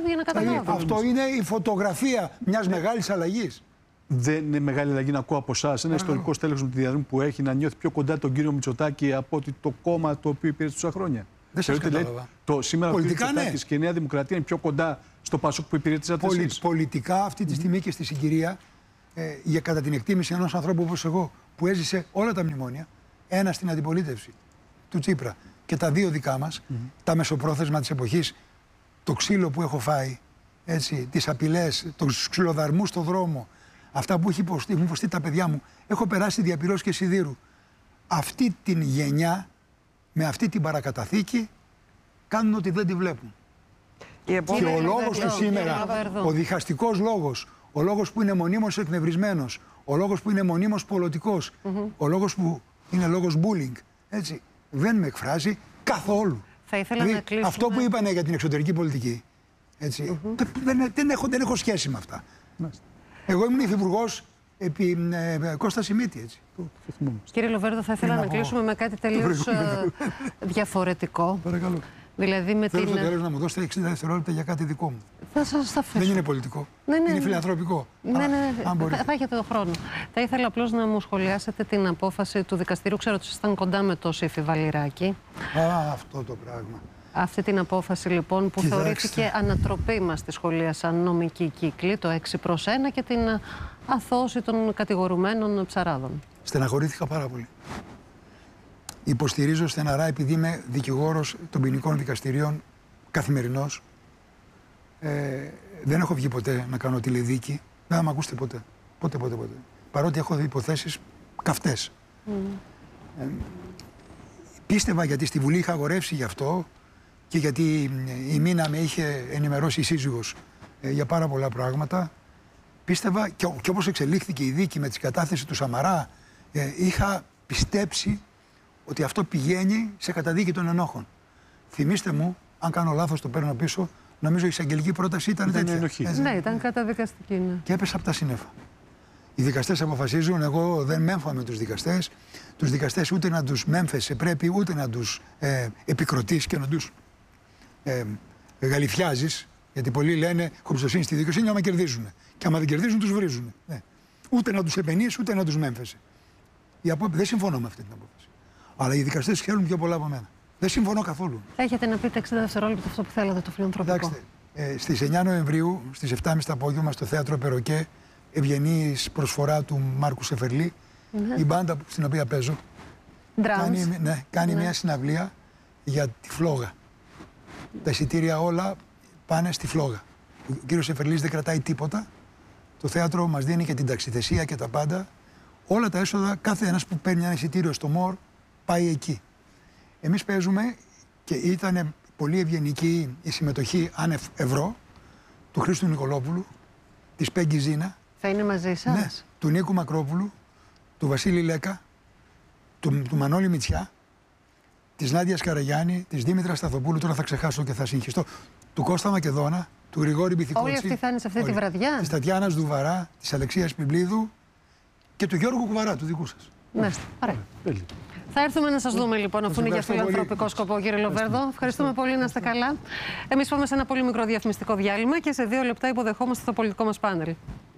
Αυτό είναι η φωτογραφία μιας μεγάλης αλλαγής. Δεν είναι μεγάλη αλλαγή να ακούω από εσάς ένα ιστορικό στέλεχος με τη διαδρομή που έχει να νιώθει πιο κοντά τον κύριο Μητσοτάκη από ότι το κόμμα το οποίο υπηρέτησε τόσα χρόνια? Δεν σας κατάλαβα. Σήμερα ο κ. Μητσοτάκης και η Νέα Δημοκρατία είναι πιο κοντά στο Πασόκ που υπηρέτησατε εσείς? Πολιτικά αυτή τη στιγμή και στη συγκυρία, για κατά την εκτίμηση ενός ανθρώπου όπως εγώ, που έζησε όλα τα μνημόνια, ένα στην αντιπολίτευση του Τσίπρα και τα δύο δικά μας, τα μεσοπρόθεσμα της εποχής, το ξύλο που έχω φάει, έτσι, τις απειλές, τους ξυλοδαρμούς στον δρόμο, αυτά που έχουν υποστεί τα παιδιά μου, έχω περάσει διαπυρός και σιδήρου. Αυτή την γενιά, με αυτή την παρακαταθήκη, κάνουν ότι δεν τη βλέπουν. Και ο λόγος του σήμερα, ο διχαστικός λόγος, ο λόγος που είναι μονίμως εκνευρισμένος, ο λόγος που είναι μονίμως πολιτικός, ο λόγος που είναι λόγος bullying, έτσι, δεν με εκφράζει καθόλου. Θα ήθελα να κλείσουμε. Αυτό που είπανε για την εξωτερική πολιτική, έτσι, δεν έχω σχέση με αυτά. Εγώ ήμουν υφυπουργός επί Κώστα Σιμίτη, έτσι. Κύριε Λοβέρδο, θα ήθελα να κλείσουμε με κάτι τελείως διαφορετικό. Παρακαλώ. Δηλαδή με θέλω τέλος να μου δώσετε 60 δευτερόλεπτα για κάτι δικό μου. Θα σας τα αφήσω. Δεν είναι πολιτικό. Είναι φιλανθρωπικό. Ναι. Θα έχετε τον χρόνο. Θα ήθελα απλώς να μου σχολιάσετε την απόφαση του δικαστηρίου. Ξέρω ότι ήσασταν κοντά με το Σύφη Βαλιράκη. Αυτό το πράγμα. Αυτή την απόφαση λοιπόν που θεωρήθηκε ανατροπή μας στη σχολίασαν νομική κύκλη, το 6-1 και την αθώωση των κατηγορουμένων ψαράδων. Στεναχωρήθηκα πάρα πολύ. Υποστηρίζω στεναρά, επειδή είμαι δικηγόρος των ποινικών δικαστηρίων καθημερινός. Δεν έχω βγει ποτέ να κάνω τηλεδίκη. Δεν θα με ακούσετε ποτέ. Ποτέ. Παρότι έχω δει υποθέσεις καυτές. Πίστευα, γιατί στη Βουλή είχα αγορεύσει γι' αυτό και γιατί η Μίνα με είχε ενημερώσει η σύζυγος για πάρα πολλά πράγματα. Πίστευα και όπως εξελίχθηκε η δίκη με τη κατάθεση του Σαμαρά, είχα πιστέψει ότι αυτό πηγαίνει σε καταδίκη των ενόχων. Θυμήστε μου, αν κάνω λάθος το παίρνω πίσω, νομίζω η εισαγγελική πρόταση ήταν τέτοια. Ναι, ήταν καταδικαστική. Ναι. Και έπεσα από τα σύννεφα. Οι δικαστές αποφασίζουν, εγώ δεν μέμφα με τους δικαστές. Τους δικαστές ούτε να τους μέμφεσαι πρέπει, ούτε να τους επικροτείς και να τους γαλιφιάζεις. Γιατί πολλοί λένε, έχω εμπιστοσύνη στη δικαιοσύνη, άμα κερδίζουν. Και άμα δεν κερδίζουν, τους βρίζουν. Ναι. Ούτε να τους επενείς, ούτε να τους μέμφεσαι. Δεν συμφωνώ με αυτή την απόφαση. Αλλά οι δικαστές ξέρουν πιο πολλά από μένα. Δεν συμφωνώ καθόλου. Έχετε να πείτε 60 δευτερόλεπτα αυτό που θέλατε, το φιλανθρωπικό. Κοιτάξτε, στις 9 Νοεμβρίου, στις 7.30 το απόγευμα, στο θέατρο Περοκέ, ευγενής προσφορά του Μάρκου Σεφερλή, η μπάντα στην οποία παίζω, κάνει μια συναυλία για τη φλόγα. Τα εισιτήρια όλα πάνε στη φλόγα. Ο κύριος Σεφερλής δεν κρατάει τίποτα. Το θέατρο μας δίνει και την ταξιθεσία και τα πάντα. Όλα τα έσοδα, κάθε ένας που παίρνει ένα εισιτήριο στο ΜΟΡ πάει εκεί. Εμείς παίζουμε και ήταν πολύ ευγενική η συμμετοχή άνευ ευρώ του Χρήστου Νικολόπουλου, της Πέγγι Ζήνα. Θα είναι μαζί σας? Ναι, του Νίκου Μακρόπουλου, του Βασίλη Λέκα, του Μανώλη Μητσιά, της Νάντιας Καραγιάννη, της Δήμητρας Σταθοπούλου, τώρα θα ξεχάσω και θα συγχυστώ, του Κώστα Μακεδόνα, του Γρηγόρη Μπιθικότσι. Όλοι αυτοί θα είναι σε αυτή τη βραδιά? Της Τατιάνας Δουβαρά, της Αλεξίας Πιμπλίδου και του Γιώργου Κουβαρά, του δικού σας. Ναι, ωραία. Θα έρθουμε να σας δούμε λοιπόν, αφού είναι για φιλανθρωπικό σκοπό, κύριε Λοβέρδο. Ευχαριστούμε πολύ, να είστε καλά. Εμείς πάμε σε ένα πολύ μικρό διαφημιστικό διάλειμμα και σε 2 λεπτά υποδεχόμαστε το πολιτικό μας πάνελ.